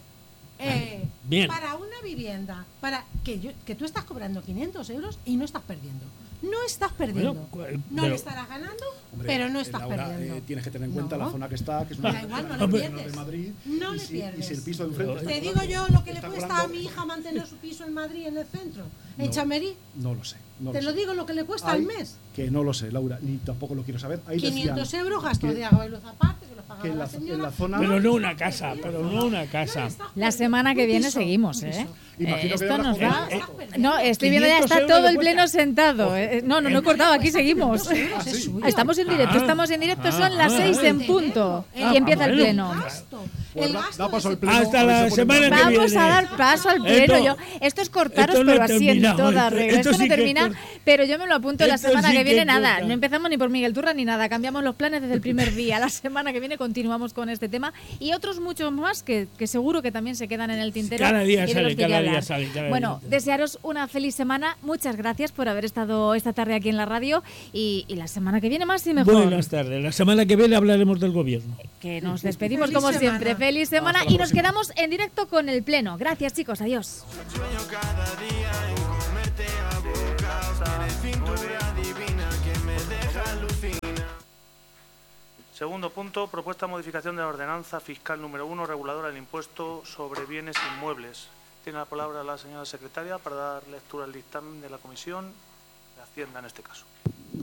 eh, Bien. Para una vivienda, para que, yo, que tú estás cobrando quinientos euros y no estás perdiendo. No estás perdiendo. Bueno, cu- no pero- le estarás ganando, Hombre, pero no eh, estás Laura, perdiendo. eh, tienes que tener en cuenta No. la zona que está, que es Da una igual, no una le zona pierdes. de Madrid. No y le si, pierdes. Y si el piso de enfrente está Te digo cobrando- yo lo que le está cuesta cobrando- a mi hija mantener su piso en Madrid, en el centro, en No. Chamerí. No lo sé. No Te lo lo sé. digo lo que le cuesta Hay- al mes. Que no lo sé, Laura, ni tampoco lo quiero saber. Ahí quinientos decían euros gasto que- de agua y luz aparte, que lo pagaba que en la la, señora. en la zona... Pero no una casa, pero no una casa. La semana que viene seguimos, ¿eh? Imagino Eh, que esto ya nos habrás da... contado. No, estoy viendo ya quinientos está euros todo de el pleno cuesta. sentado. Eh, No, no, no he cortado, aquí seguimos. Ah, sí. Estamos en directo, Ah. estamos en directo, son Ah, las ah, seis ah. en punto Ah, y empieza el bueno. pleno. Gasto. Pues El da- gasto da paso de al pleno. Hasta a ver la si se pone semana mal. que Vamos viene. a dar paso al pleno. Esto- Yo, esto es cortaros, esto no pero he así en terminado, toda esto- regla. esto Esto no sí que termina, corta. pero yo me lo apunto la Esto semana sí que que viene. Nada, corta. no empezamos ni por Miguel Turra ni nada. Cambiamos los planes desde el primer día. La semana que viene continuamos con este tema y otros muchos más que, que seguro que también se quedan en el tintero. Cada día y de sale, los que hay que cada día hablar. sale, cada Bueno, día. desearos una feliz semana. Muchas gracias por haber estado esta tarde aquí en la radio y, y la semana que viene más y mejor. Buenas tardes. La semana que viene hablaremos del gobierno. Que nos despedimos Feliz como semana. siempre. Feliz semana Hasta la y nos próxima. quedamos en directo con el pleno. Gracias, chicos. Adiós. Sueño cada día en comerte a bocados. Tienes cintura divina que me deja alucina. Segundo punto, propuesta de modificación de la ordenanza fiscal número uno, reguladora del impuesto sobre bienes inmuebles. Tiene la palabra la señora secretaria para dar lectura al dictamen de la Comisión de Hacienda en este caso.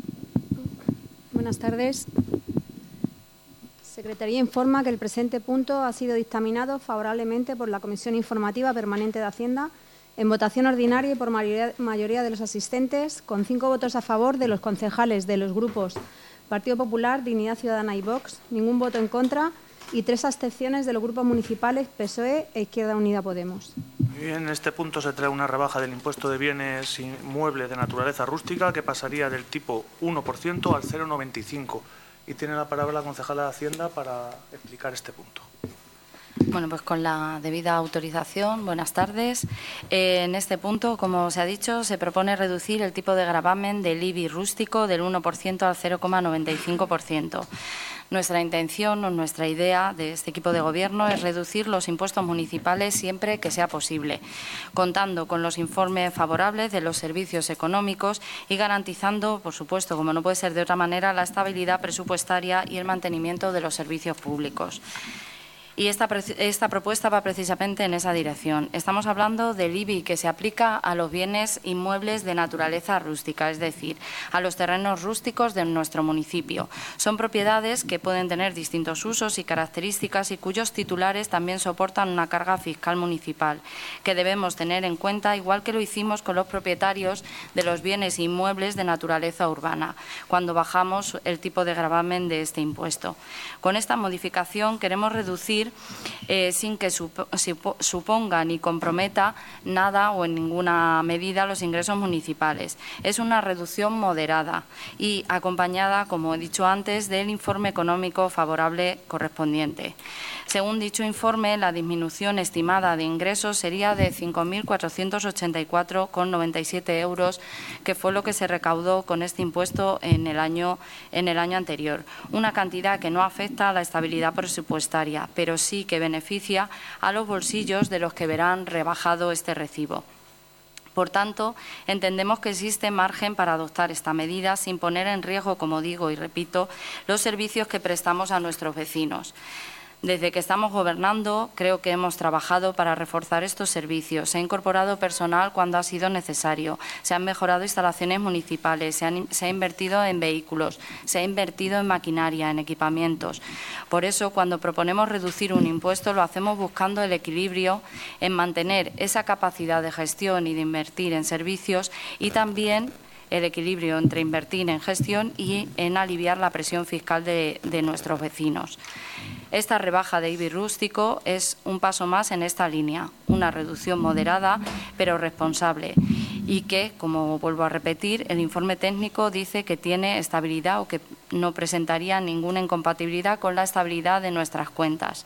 Buenas tardes. Secretaría informa que el presente punto ha sido dictaminado favorablemente por la Comisión Informativa Permanente de Hacienda en votación ordinaria y por mayoría, mayoría de los asistentes, con cinco votos a favor de los concejales de los grupos Partido Popular, Dignidad Ciudadana y Vox, ningún voto en contra y tres abstenciones de los grupos municipales P S O E e Izquierda Unida Podemos. Bien, en este punto se trae una rebaja del impuesto de bienes inmuebles de naturaleza rústica que pasaría del tipo uno por ciento al cero coma noventa y cinco. Y tiene la palabra la concejala de Hacienda para explicar este punto. Bueno, pues con la debida autorización, buenas tardes. Eh, en este punto, como se ha dicho, se propone reducir el tipo de gravamen del I B I rústico del uno por ciento al cero coma noventa y cinco por ciento. Nuestra intención o nuestra idea de este equipo de gobierno es reducir los impuestos municipales siempre que sea posible, contando con los informes favorables de los servicios económicos y garantizando, por supuesto, como no puede ser de otra manera, la estabilidad presupuestaria y el mantenimiento de los servicios públicos. Y esta, esta propuesta va precisamente en esa dirección. Estamos hablando del I B I que se aplica a los bienes inmuebles de naturaleza rústica, es decir, a los terrenos rústicos de nuestro municipio. Son propiedades que pueden tener distintos usos y características y cuyos titulares también soportan una carga fiscal municipal, que debemos tener en cuenta, igual que lo hicimos con los propietarios de los bienes inmuebles de naturaleza urbana, cuando bajamos el tipo de gravamen de este impuesto. Con esta modificación queremos reducir Eh, sin que sup suponga ni comprometa nada o en ninguna medida los ingresos municipales. Es una reducción moderada y acompañada, como he dicho antes, del informe económico favorable correspondiente. Según dicho informe, la disminución estimada de ingresos sería de cinco mil cuatrocientos ochenta y cuatro coma noventa y siete euros, que fue lo que se recaudó con este impuesto en el año, en el año anterior. Una cantidad que no afecta a la estabilidad presupuestaria, pero sí que beneficia a los bolsillos de los que verán rebajado este recibo. Por tanto, entendemos que existe margen para adoptar esta medida sin poner en riesgo, como digo y repito, los servicios que prestamos a nuestros vecinos. Desde que estamos gobernando, creo que hemos trabajado para reforzar estos servicios. Se ha incorporado personal cuando ha sido necesario, se han mejorado instalaciones municipales, se, han, se ha invertido en vehículos, se ha invertido en maquinaria, en equipamientos. Por eso, cuando proponemos reducir un impuesto, lo hacemos buscando el equilibrio en mantener esa capacidad de gestión y de invertir en servicios y también el equilibrio entre invertir en gestión y en aliviar la presión fiscal de, de nuestros vecinos. Esta rebaja de I B I rústico es un paso más en esta línea, una reducción moderada pero responsable y que, como vuelvo a repetir, el informe técnico dice que tiene estabilidad o que no presentaría ninguna incompatibilidad con la estabilidad de nuestras cuentas.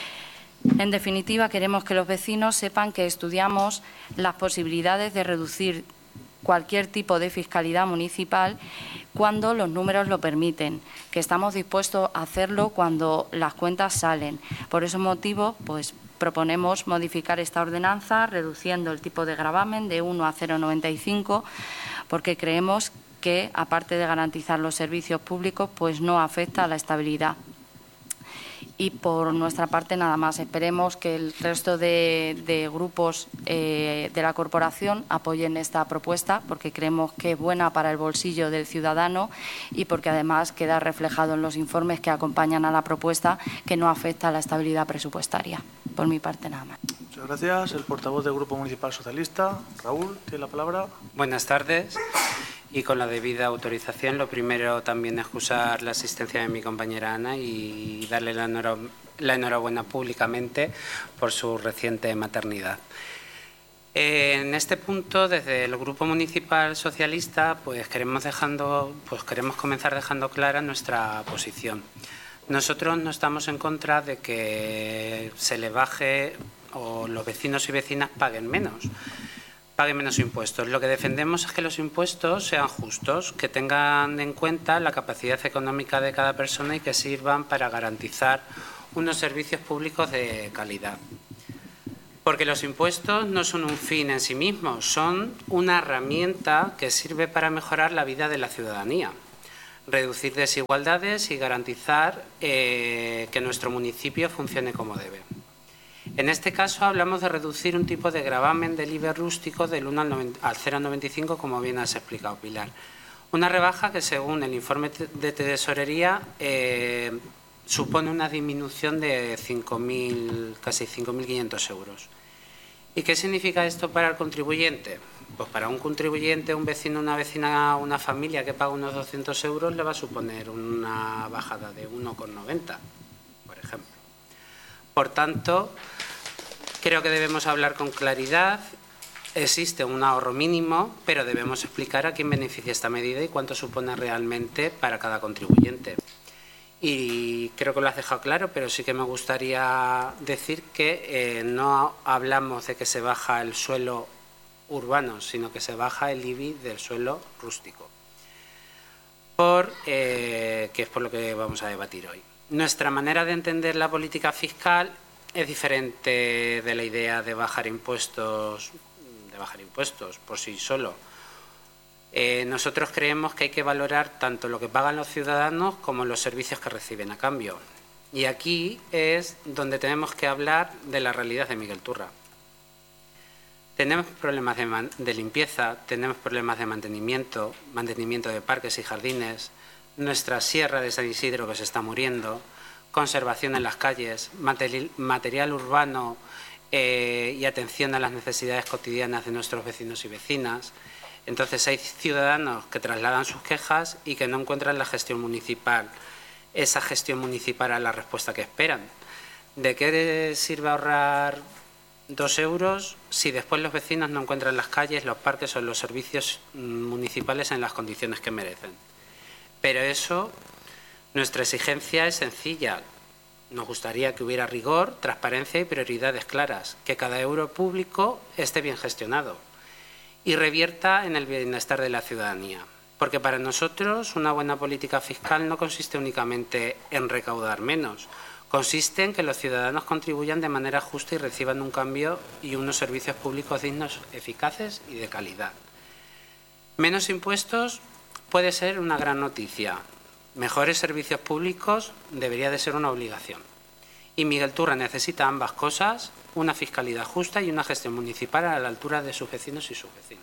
En definitiva, queremos que los vecinos sepan que estudiamos las posibilidades de reducir cualquier tipo de fiscalidad municipal cuando los números lo permiten, que estamos dispuestos a hacerlo cuando las cuentas salen. Por ese motivo, pues proponemos modificar esta ordenanza reduciendo el tipo de gravamen de uno a cero coma noventa y cinco, porque creemos que, aparte de garantizar los servicios públicos, pues no afecta a la estabilidad. Y por nuestra parte nada más. Esperemos que el resto de, de grupos eh, de la corporación apoyen esta propuesta porque creemos que es buena para el bolsillo del ciudadano y porque además queda reflejado en los informes que acompañan a la propuesta que no afecta a la estabilidad presupuestaria. Por mi parte nada más. Muchas gracias. El portavoz del Grupo Municipal Socialista, Raúl, tiene la palabra. Buenas tardes. Y con la debida autorización, lo primero también excusar la asistencia de mi compañera Ana y darle la, enhora- la enhorabuena públicamente por su reciente maternidad. En este punto, desde el Grupo Municipal Socialista, pues queremos, dejando, pues queremos comenzar dejando clara nuestra posición. Nosotros no estamos en contra de que se le baje o los vecinos y vecinas paguen menos. paguen menos impuestos. Lo que defendemos es que los impuestos sean justos, que tengan en cuenta la capacidad económica de cada persona y que sirvan para garantizar unos servicios públicos de calidad. Porque los impuestos no son un fin en sí mismos, son una herramienta que sirve para mejorar la vida de la ciudadanía, reducir desigualdades y garantizar eh, que nuestro municipio funcione como debe. En este caso hablamos de reducir un tipo de gravamen del I V A rústico del uno al cero coma noventa y cinco, como bien has explicado, Pilar. Una rebaja que, según el informe de tesorería, eh, supone una disminución de cinco mil, casi cinco mil quinientos euros. ¿Y qué significa esto para el contribuyente? Pues para un contribuyente, un vecino, una vecina, una familia que paga unos doscientos euros le va a suponer una bajada de uno coma noventa, por ejemplo. Por tanto, creo que debemos hablar con claridad. Existe un ahorro mínimo, pero debemos explicar a quién beneficia esta medida y cuánto supone realmente para cada contribuyente. Y creo que lo has dejado claro, pero sí que me gustaría decir que eh, no hablamos de que se baja el suelo urbano, sino que se baja el I B I del suelo rústico, por, eh, que es por lo que vamos a debatir hoy. Nuestra manera de entender la política fiscal es diferente de la idea de bajar impuestos, de bajar impuestos por sí solo. Eh, nosotros creemos que hay que valorar tanto lo que pagan los ciudadanos como los servicios que reciben a cambio. Y aquí es donde tenemos que hablar de la realidad de Miguel Turra. Tenemos problemas de, man de limpieza, tenemos problemas de mantenimiento, mantenimiento de parques y jardines, nuestra sierra de San Isidro que se está muriendo, conservación en las calles, material, material urbano eh, y atención a las necesidades cotidianas de nuestros vecinos y vecinas. Entonces hay ciudadanos que trasladan sus quejas y que no encuentran la gestión municipal, esa gestión municipal a la respuesta que esperan. ¿De qué sirve ahorrar dos euros si después los vecinos no encuentran las calles, los parques o los servicios municipales en las condiciones que merecen? Pero eso, nuestra exigencia es sencilla. Nos gustaría que hubiera rigor, transparencia y prioridades claras, que cada euro público esté bien gestionado y revierta en el bienestar de la ciudadanía. Porque para nosotros una buena política fiscal no consiste únicamente en recaudar menos, consiste en que los ciudadanos contribuyan de manera justa y reciban un cambio y unos servicios públicos dignos, eficaces y de calidad. Menos impuestos puede ser una gran noticia. Mejores servicios públicos debería de ser una obligación. Y Miguel Turra necesita ambas cosas, una fiscalidad justa y una gestión municipal a la altura de sus vecinos y sus vecinas.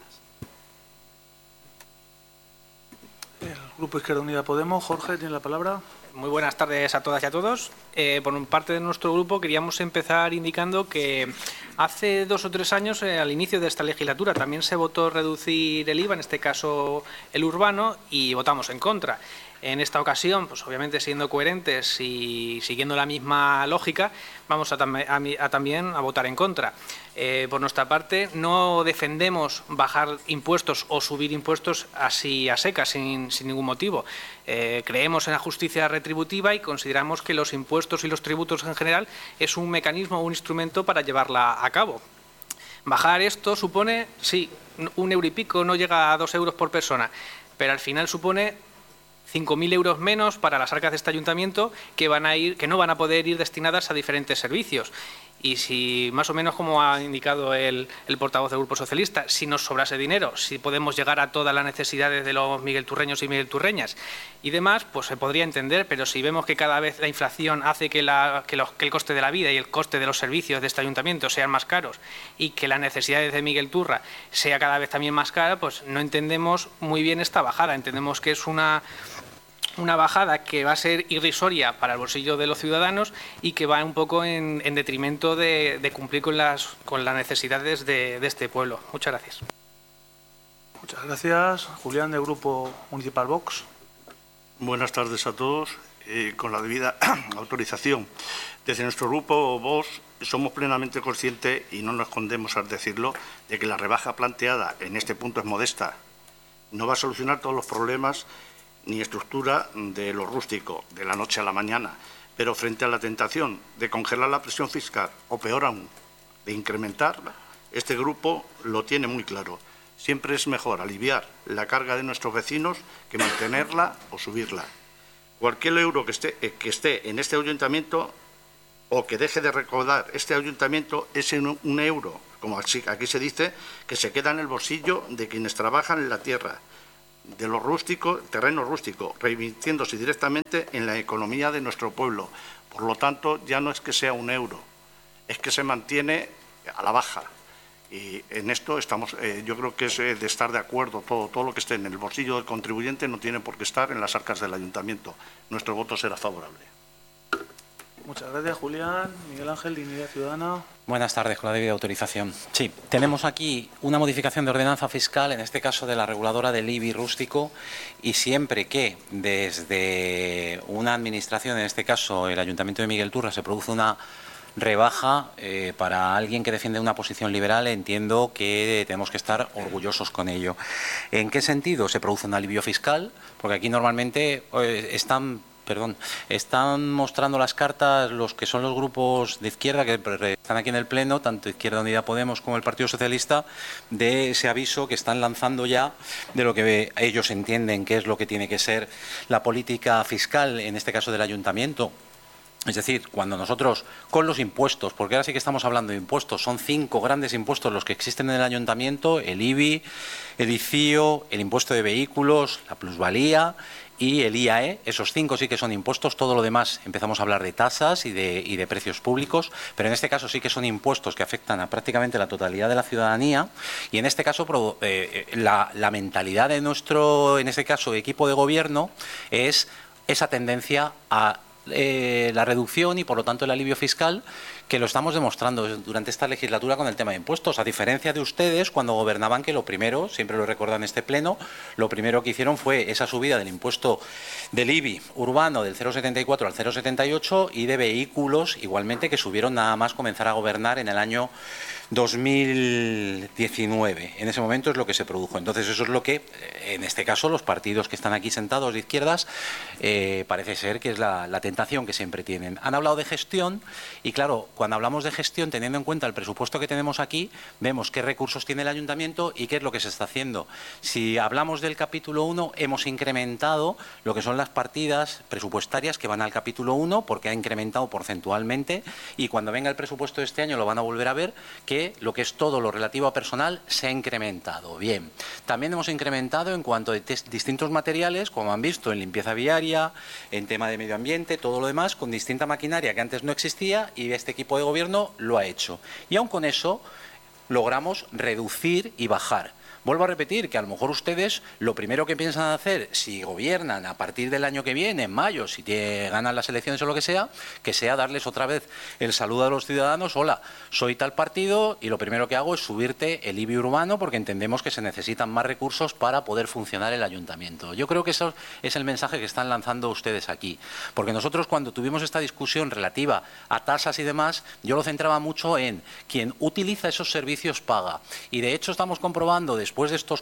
El Grupo Izquierda Unida Podemos, Jorge, tiene la palabra. Muy buenas tardes a todas y a todos. Eh, por parte de nuestro grupo queríamos empezar indicando que hace dos o tres años, eh, al inicio de esta legislatura, también se votó reducir el I V A, en este caso el urbano, y votamos en contra. En esta ocasión, pues obviamente siendo coherentes y siguiendo la misma lógica, vamos a, tam a, a también a votar en contra. Eh, por nuestra parte, no defendemos bajar impuestos o subir impuestos así a secas, sin, sin ningún motivo. Eh, creemos en la justicia retributiva y consideramos que los impuestos y los tributos en general es un mecanismo, un instrumento para llevarla a cabo. Bajar esto supone, sí, un euro y pico, no llega a dos euros por persona, pero al final supone cinco mil euros menos para las arcas de este ayuntamiento que, van a ir, que no van a poder ir destinadas a diferentes servicios. y si, más o menos como ha indicado el, el portavoz del Grupo Socialista, si nos sobrase dinero, si podemos llegar a todas las necesidades de los miguelturreños y miguelturreñas y demás, pues se podría entender, pero si vemos que cada vez la inflación hace que, la, que, los, que el coste de la vida y el coste de los servicios de este ayuntamiento sean más caros y que las necesidades de Miguelturra sea cada vez también más cara, pues no entendemos muy bien esta bajada. Entendemos que es una... una bajada que va a ser irrisoria para el bolsillo de los ciudadanos y que va un poco en, en detrimento de, de cumplir con las, con las necesidades de, de este pueblo. Muchas gracias. Muchas gracias. Julián, del Grupo Municipal Vox. Buenas tardes a todos. Eh, con la debida autorización, desde nuestro Grupo Vox somos plenamente conscientes, y no nos escondemos al decirlo, de que la rebaja planteada en este punto es modesta. No va a solucionar todos los problemas ni estructura de lo rústico, de la noche a la mañana, pero frente a la tentación de congelar la presión fiscal, o peor aún, de incrementarla, este grupo lo tiene muy claro. Siempre es mejor aliviar la carga de nuestros vecinos que mantenerla o subirla. Cualquier euro que esté, que esté en este ayuntamiento o que deje de recaudar este ayuntamiento es un, un euro, como aquí se dice, que se queda en el bolsillo de quienes trabajan en la tierra, de los rústicos, terreno rústico, reinvirtiéndose directamente en la economía de nuestro pueblo. Por lo tanto, ya no es que sea un euro, es que se mantiene a la baja. Y en esto estamos, eh, yo creo que es eh, de estar de acuerdo, todo, todo lo que esté en el bolsillo del contribuyente no tiene por qué estar en las arcas del ayuntamiento. Nuestro voto será favorable. Muchas gracias, Julián. Miguel Ángel, Dignidad Ciudadana. Buenas tardes, con la debida autorización. Sí, tenemos aquí una modificación de ordenanza fiscal, en este caso de la reguladora del I B I rústico, y siempre que desde una administración, en este caso el Ayuntamiento de Miguelturra, se produce una rebaja, eh, para alguien que defiende una posición liberal, entiendo que tenemos que estar orgullosos con ello. ¿En qué sentido se produce un alivio fiscal? Porque aquí normalmente eh, están... Perdón, están mostrando las cartas los que son los grupos de izquierda que están aquí en el Pleno, tanto Izquierda Unida Podemos como el Partido Socialista, de ese aviso que están lanzando ya de lo que ellos entienden que es lo que tiene que ser la política fiscal, en este caso del Ayuntamiento. Es decir, cuando nosotros, con los impuestos, porque ahora sí que estamos hablando de impuestos, son cinco grandes impuestos los que existen en el Ayuntamiento: el I B I, el I C I O, el impuesto de vehículos, la plusvalía y el I A E. Esos cinco sí que son impuestos. Todo lo demás empezamos a hablar de tasas y de, y de precios públicos, pero en este caso sí que son impuestos que afectan a prácticamente la totalidad de la ciudadanía, y en este caso eh, la, la mentalidad de nuestro, en este caso, equipo de gobierno es esa tendencia a Eh, la reducción y por lo tanto el alivio fiscal, que lo estamos demostrando durante esta legislatura con el tema de impuestos, a diferencia de ustedes cuando gobernaban, que lo primero, siempre lo recuerdan en este pleno, lo primero que hicieron fue esa subida del impuesto del I B I urbano del cero coma setenta y cuatro al cero coma setenta y ocho, y de vehículos igualmente, que subieron nada más comenzar a gobernar en el año dos mil diecinueve. En ese momento es lo que se produjo. Entonces eso es lo que, en este caso, los partidos que están aquí sentados de izquierdas, eh, parece ser que es la, la tentación que siempre tienen. Han hablado de gestión y, claro, cuando hablamos de gestión, teniendo en cuenta el presupuesto que tenemos aquí, vemos qué recursos tiene el Ayuntamiento y qué es lo que se está haciendo. Si hablamos del capítulo uno, hemos incrementado lo que son las partidas presupuestarias que van al capítulo uno, porque ha incrementado porcentualmente, y cuando venga el presupuesto de este año lo van a volver a ver, que lo que es todo lo relativo a personal se ha incrementado. Bien, también hemos incrementado en cuanto a distintos materiales, como han visto, en limpieza viaria, en tema de medio ambiente, todo lo demás, con distinta maquinaria que antes no existía, y este equipo de gobierno lo ha hecho. Y aun con eso logramos reducir y bajar. Vuelvo a repetir que a lo mejor ustedes lo primero que piensan hacer, si gobiernan a partir del año que viene, en mayo, si te ganan las elecciones o lo que sea, que sea darles otra vez el saludo a los ciudadanos: hola, soy tal partido y lo primero que hago es subirte el I B I urbano, porque entendemos que se necesitan más recursos para poder funcionar el ayuntamiento. Yo creo que eso es el mensaje que están lanzando ustedes aquí, porque nosotros, cuando tuvimos esta discusión relativa a tasas y demás, yo lo centraba mucho en quien utiliza esos servicios paga, y de hecho estamos comprobando después Después de estos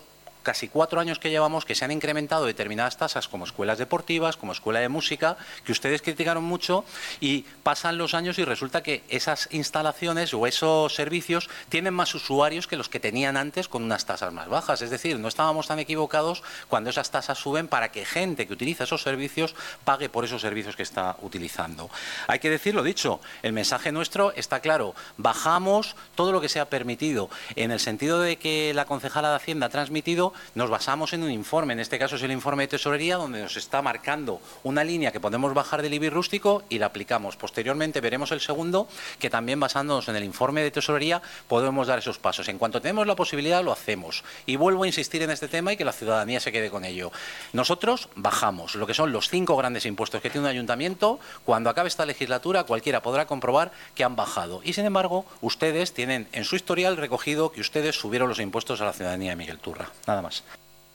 casi cuatro años que llevamos que se han incrementado determinadas tasas como escuelas deportivas, como escuela de música, que ustedes criticaron mucho, y pasan los años y resulta que esas instalaciones o esos servicios tienen más usuarios que los que tenían antes con unas tasas más bajas. Es decir, no estábamos tan equivocados cuando esas tasas suben para que gente que utiliza esos servicios pague por esos servicios que está utilizando. Hay que decir lo dicho, el mensaje nuestro está claro, bajamos todo lo que sea permitido. En el sentido de que la concejala de Hacienda ha transmitido, nos basamos en un informe, en este caso es el informe de Tesorería, donde nos está marcando una línea que podemos bajar del I B I rústico y la aplicamos. Posteriormente veremos el segundo, que también basándonos en el informe de Tesorería podemos dar esos pasos. En cuanto tenemos la posibilidad lo hacemos. Y vuelvo a insistir en este tema y que la ciudadanía se quede con ello. Nosotros bajamos lo que son los cinco grandes impuestos que tiene un ayuntamiento. Cuando acabe esta legislatura cualquiera podrá comprobar que han bajado. Y sin embargo, ustedes tienen en su historial recogido que ustedes subieron los impuestos a la ciudadanía de Miguel Turra. Nada más.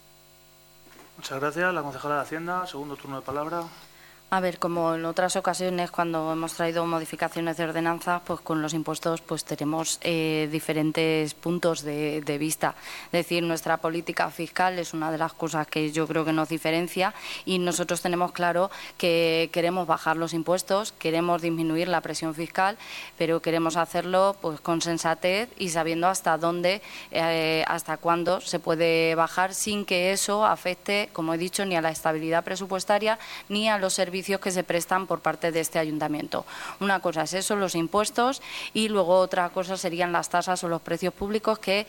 Muchas gracias. La concejala de Hacienda, segundo turno de palabra. A ver, como en otras ocasiones cuando hemos traído modificaciones de ordenanzas, pues con los impuestos pues tenemos eh, diferentes puntos de, de vista. Es decir, nuestra política fiscal es una de las cosas que yo creo que nos diferencia y nosotros tenemos claro que queremos bajar los impuestos, queremos disminuir la presión fiscal, pero queremos hacerlo pues con sensatez y sabiendo hasta dónde, eh, hasta cuándo se puede bajar sin que eso afecte, como he dicho, ni a la estabilidad presupuestaria ni a los servicios que se prestan por parte de este ayuntamiento. Una cosa es eso, los impuestos, y luego otra cosa serían las tasas o los precios públicos que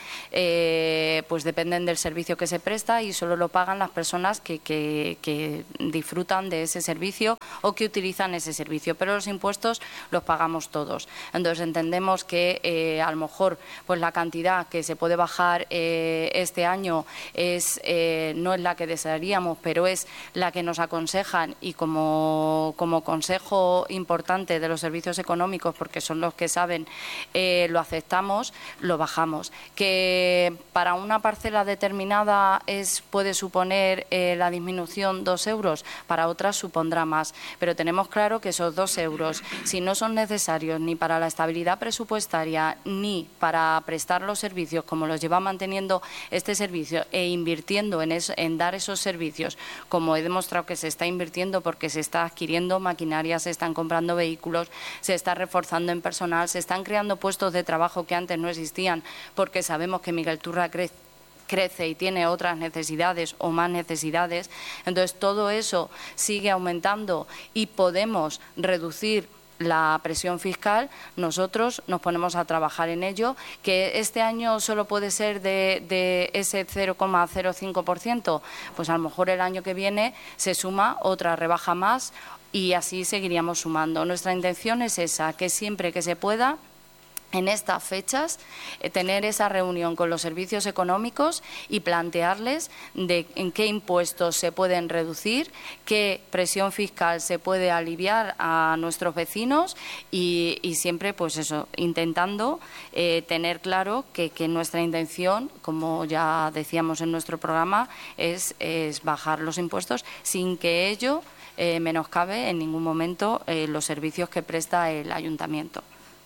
eh, pues dependen del servicio que se presta y solo lo pagan las personas que, que, que disfrutan de ese servicio o que utilizan ese servicio, pero los impuestos los pagamos todos. Entonces entendemos que eh, a lo mejor pues la cantidad que se puede bajar eh, este año es eh, no es la que desearíamos, pero es la que nos aconsejan y como como consejo importante de los servicios económicos, porque son los que saben, eh, lo aceptamos, lo bajamos. Que para una parcela determinada es puede suponer eh, la disminución dos euros, para otras supondrá más, pero tenemos claro que esos dos euros, si no son necesarios ni para la estabilidad presupuestaria ni para prestar los servicios como los lleva manteniendo este servicio e invirtiendo en, eso, en dar esos servicios, como he demostrado que se está invirtiendo porque se está adquiriendo maquinaria, se están comprando vehículos, se está reforzando en personal, se están creando puestos de trabajo que antes no existían, porque sabemos que Miguel Turra crece crece y tiene otras necesidades o más necesidades. Entonces, todo eso sigue aumentando y podemos reducir la presión fiscal. Nosotros nos ponemos a trabajar en ello, que este año solo puede ser de, de ese cero coma cero cinco por ciento, pues a lo mejor el año que viene se suma otra rebaja más y así seguiríamos sumando. Nuestra intención es esa, que siempre que se pueda, en estas fechas, eh, tener esa reunión con los servicios económicos y plantearles de en qué impuestos se pueden reducir, qué presión fiscal se puede aliviar a nuestros vecinos y, y siempre, pues eso, intentando eh, tener claro que, que nuestra intención, como ya decíamos en nuestro programa, es, es bajar los impuestos sin que ello eh, menoscabe en ningún momento eh, los servicios que presta el ayuntamiento.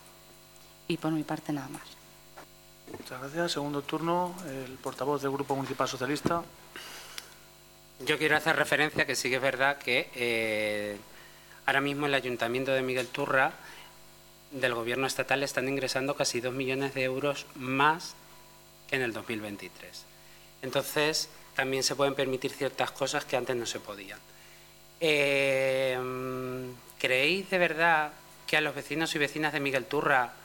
Y por mi parte nada más. Muchas gracias. Segundo turno, el portavoz del Grupo Municipal Socialista. Yo quiero hacer referencia que sí que es verdad que eh, ahora mismo el Ayuntamiento de Miguel Turra del Gobierno estatal están ingresando casi dos millones de euros más que en el dos mil veintitrés. Entonces, también se pueden permitir ciertas cosas que antes no se podían. Eh, ¿Creéis de verdad que a los vecinos y vecinas de Miguel Turra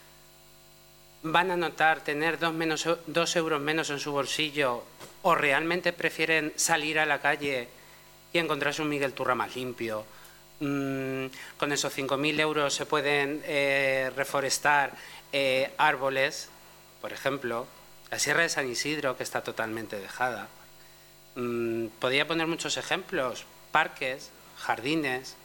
van a notar tener dos, menos, dos euros menos en su bolsillo o realmente prefieren salir a la calle y encontrarse un Miguel Turra más limpio? Mm, con esos cinco mil euros se pueden eh, reforestar eh, árboles, por ejemplo, la Sierra de San Isidro, que está totalmente dejada. Mm, podría poner muchos ejemplos, parques, jardines.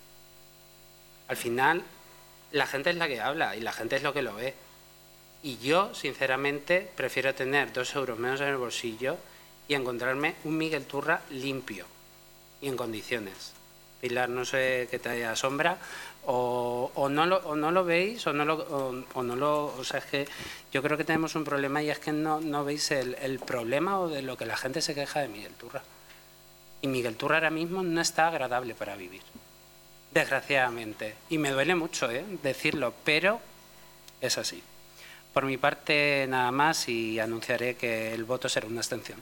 Al final, la gente es la que habla y la gente es lo que lo ve. Y yo, sinceramente, prefiero tener dos euros menos en el bolsillo y encontrarme un Miguel Turra limpio y en condiciones. Pilar, no sé qué te asombra, o, o, no, lo, o no lo veis, o no lo, o, o no lo... O sea, es que yo creo que tenemos un problema y es que no, no veis el, el problema o de lo que la gente se queja de Miguel Turra. Y Miguel Turra ahora mismo no está agradable para vivir, desgraciadamente. Y me duele mucho ¿eh? decirlo, pero es así. Por mi parte, nada más, y anunciaré que el voto será una abstención.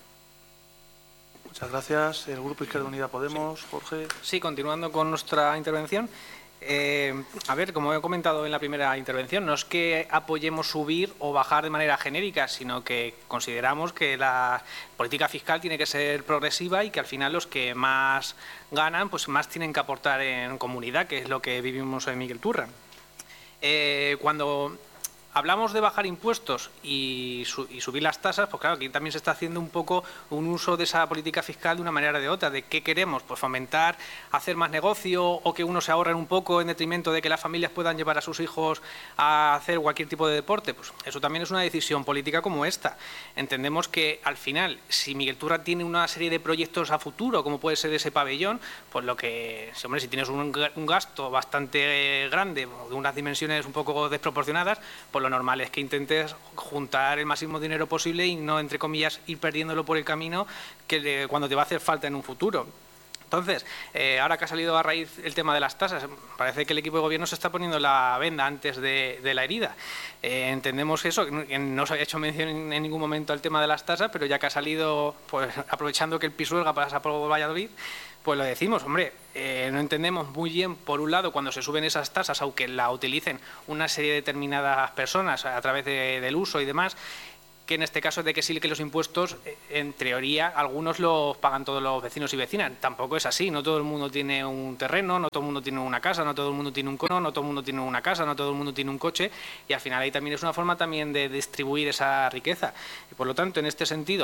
Muchas gracias. El Grupo Izquierda Unida Podemos, Jorge. Sí, continuando con nuestra intervención. Eh, a ver, como he comentado en la primera intervención, no es que apoyemos subir o bajar de manera genérica, sino que consideramos que la política fiscal tiene que ser progresiva y que al final los que más ganan, pues más tienen que aportar en comunidad, que es lo que vivimos en Miguel Turra. Eh, cuando hablamos de bajar impuestos y, su, y subir las tasas, pues claro, aquí también se está haciendo un poco un uso de esa política fiscal de una manera o de otra. ¿De qué queremos? Pues fomentar, hacer más negocio o que unos se ahorren un poco en detrimento de que las familias puedan llevar a sus hijos a hacer cualquier tipo de deporte. Pues eso también es una decisión política como esta. Entendemos que al final, si Miguel Turra tiene una serie de proyectos a futuro, como puede ser ese pabellón, pues lo que, si, hombre, si tienes un, un gasto bastante grande, de unas dimensiones un poco desproporcionadas, pues lo normal es que intentes juntar el máximo dinero posible y no, entre comillas, ir perdiéndolo por el camino que de, cuando te va a hacer falta en un futuro. Entonces, eh, ahora que ha salido a raíz el tema de las tasas, parece que el equipo de gobierno se está poniendo la venda antes de, de la herida. Eh, entendemos eso, que no se había hecho mención en, en ningún momento al tema de las tasas, pero ya que ha salido, pues aprovechando que el Pisuerga pasa por Valladolid, pues lo decimos, hombre, eh, no entendemos muy bien, por un lado, cuando se suben esas tasas, aunque la utilicen una serie de determinadas personas a través de, del uso y demás, que en este caso de que sí que los impuestos, en teoría, algunos los pagan todos los vecinos y vecinas. Tampoco es así, no todo el mundo tiene un terreno, no todo el mundo tiene una casa, no todo el mundo tiene un cono, no todo el mundo tiene una casa, no todo el mundo tiene un coche, y al final ahí también es una forma también de distribuir esa riqueza. Y por lo tanto, en este sentido,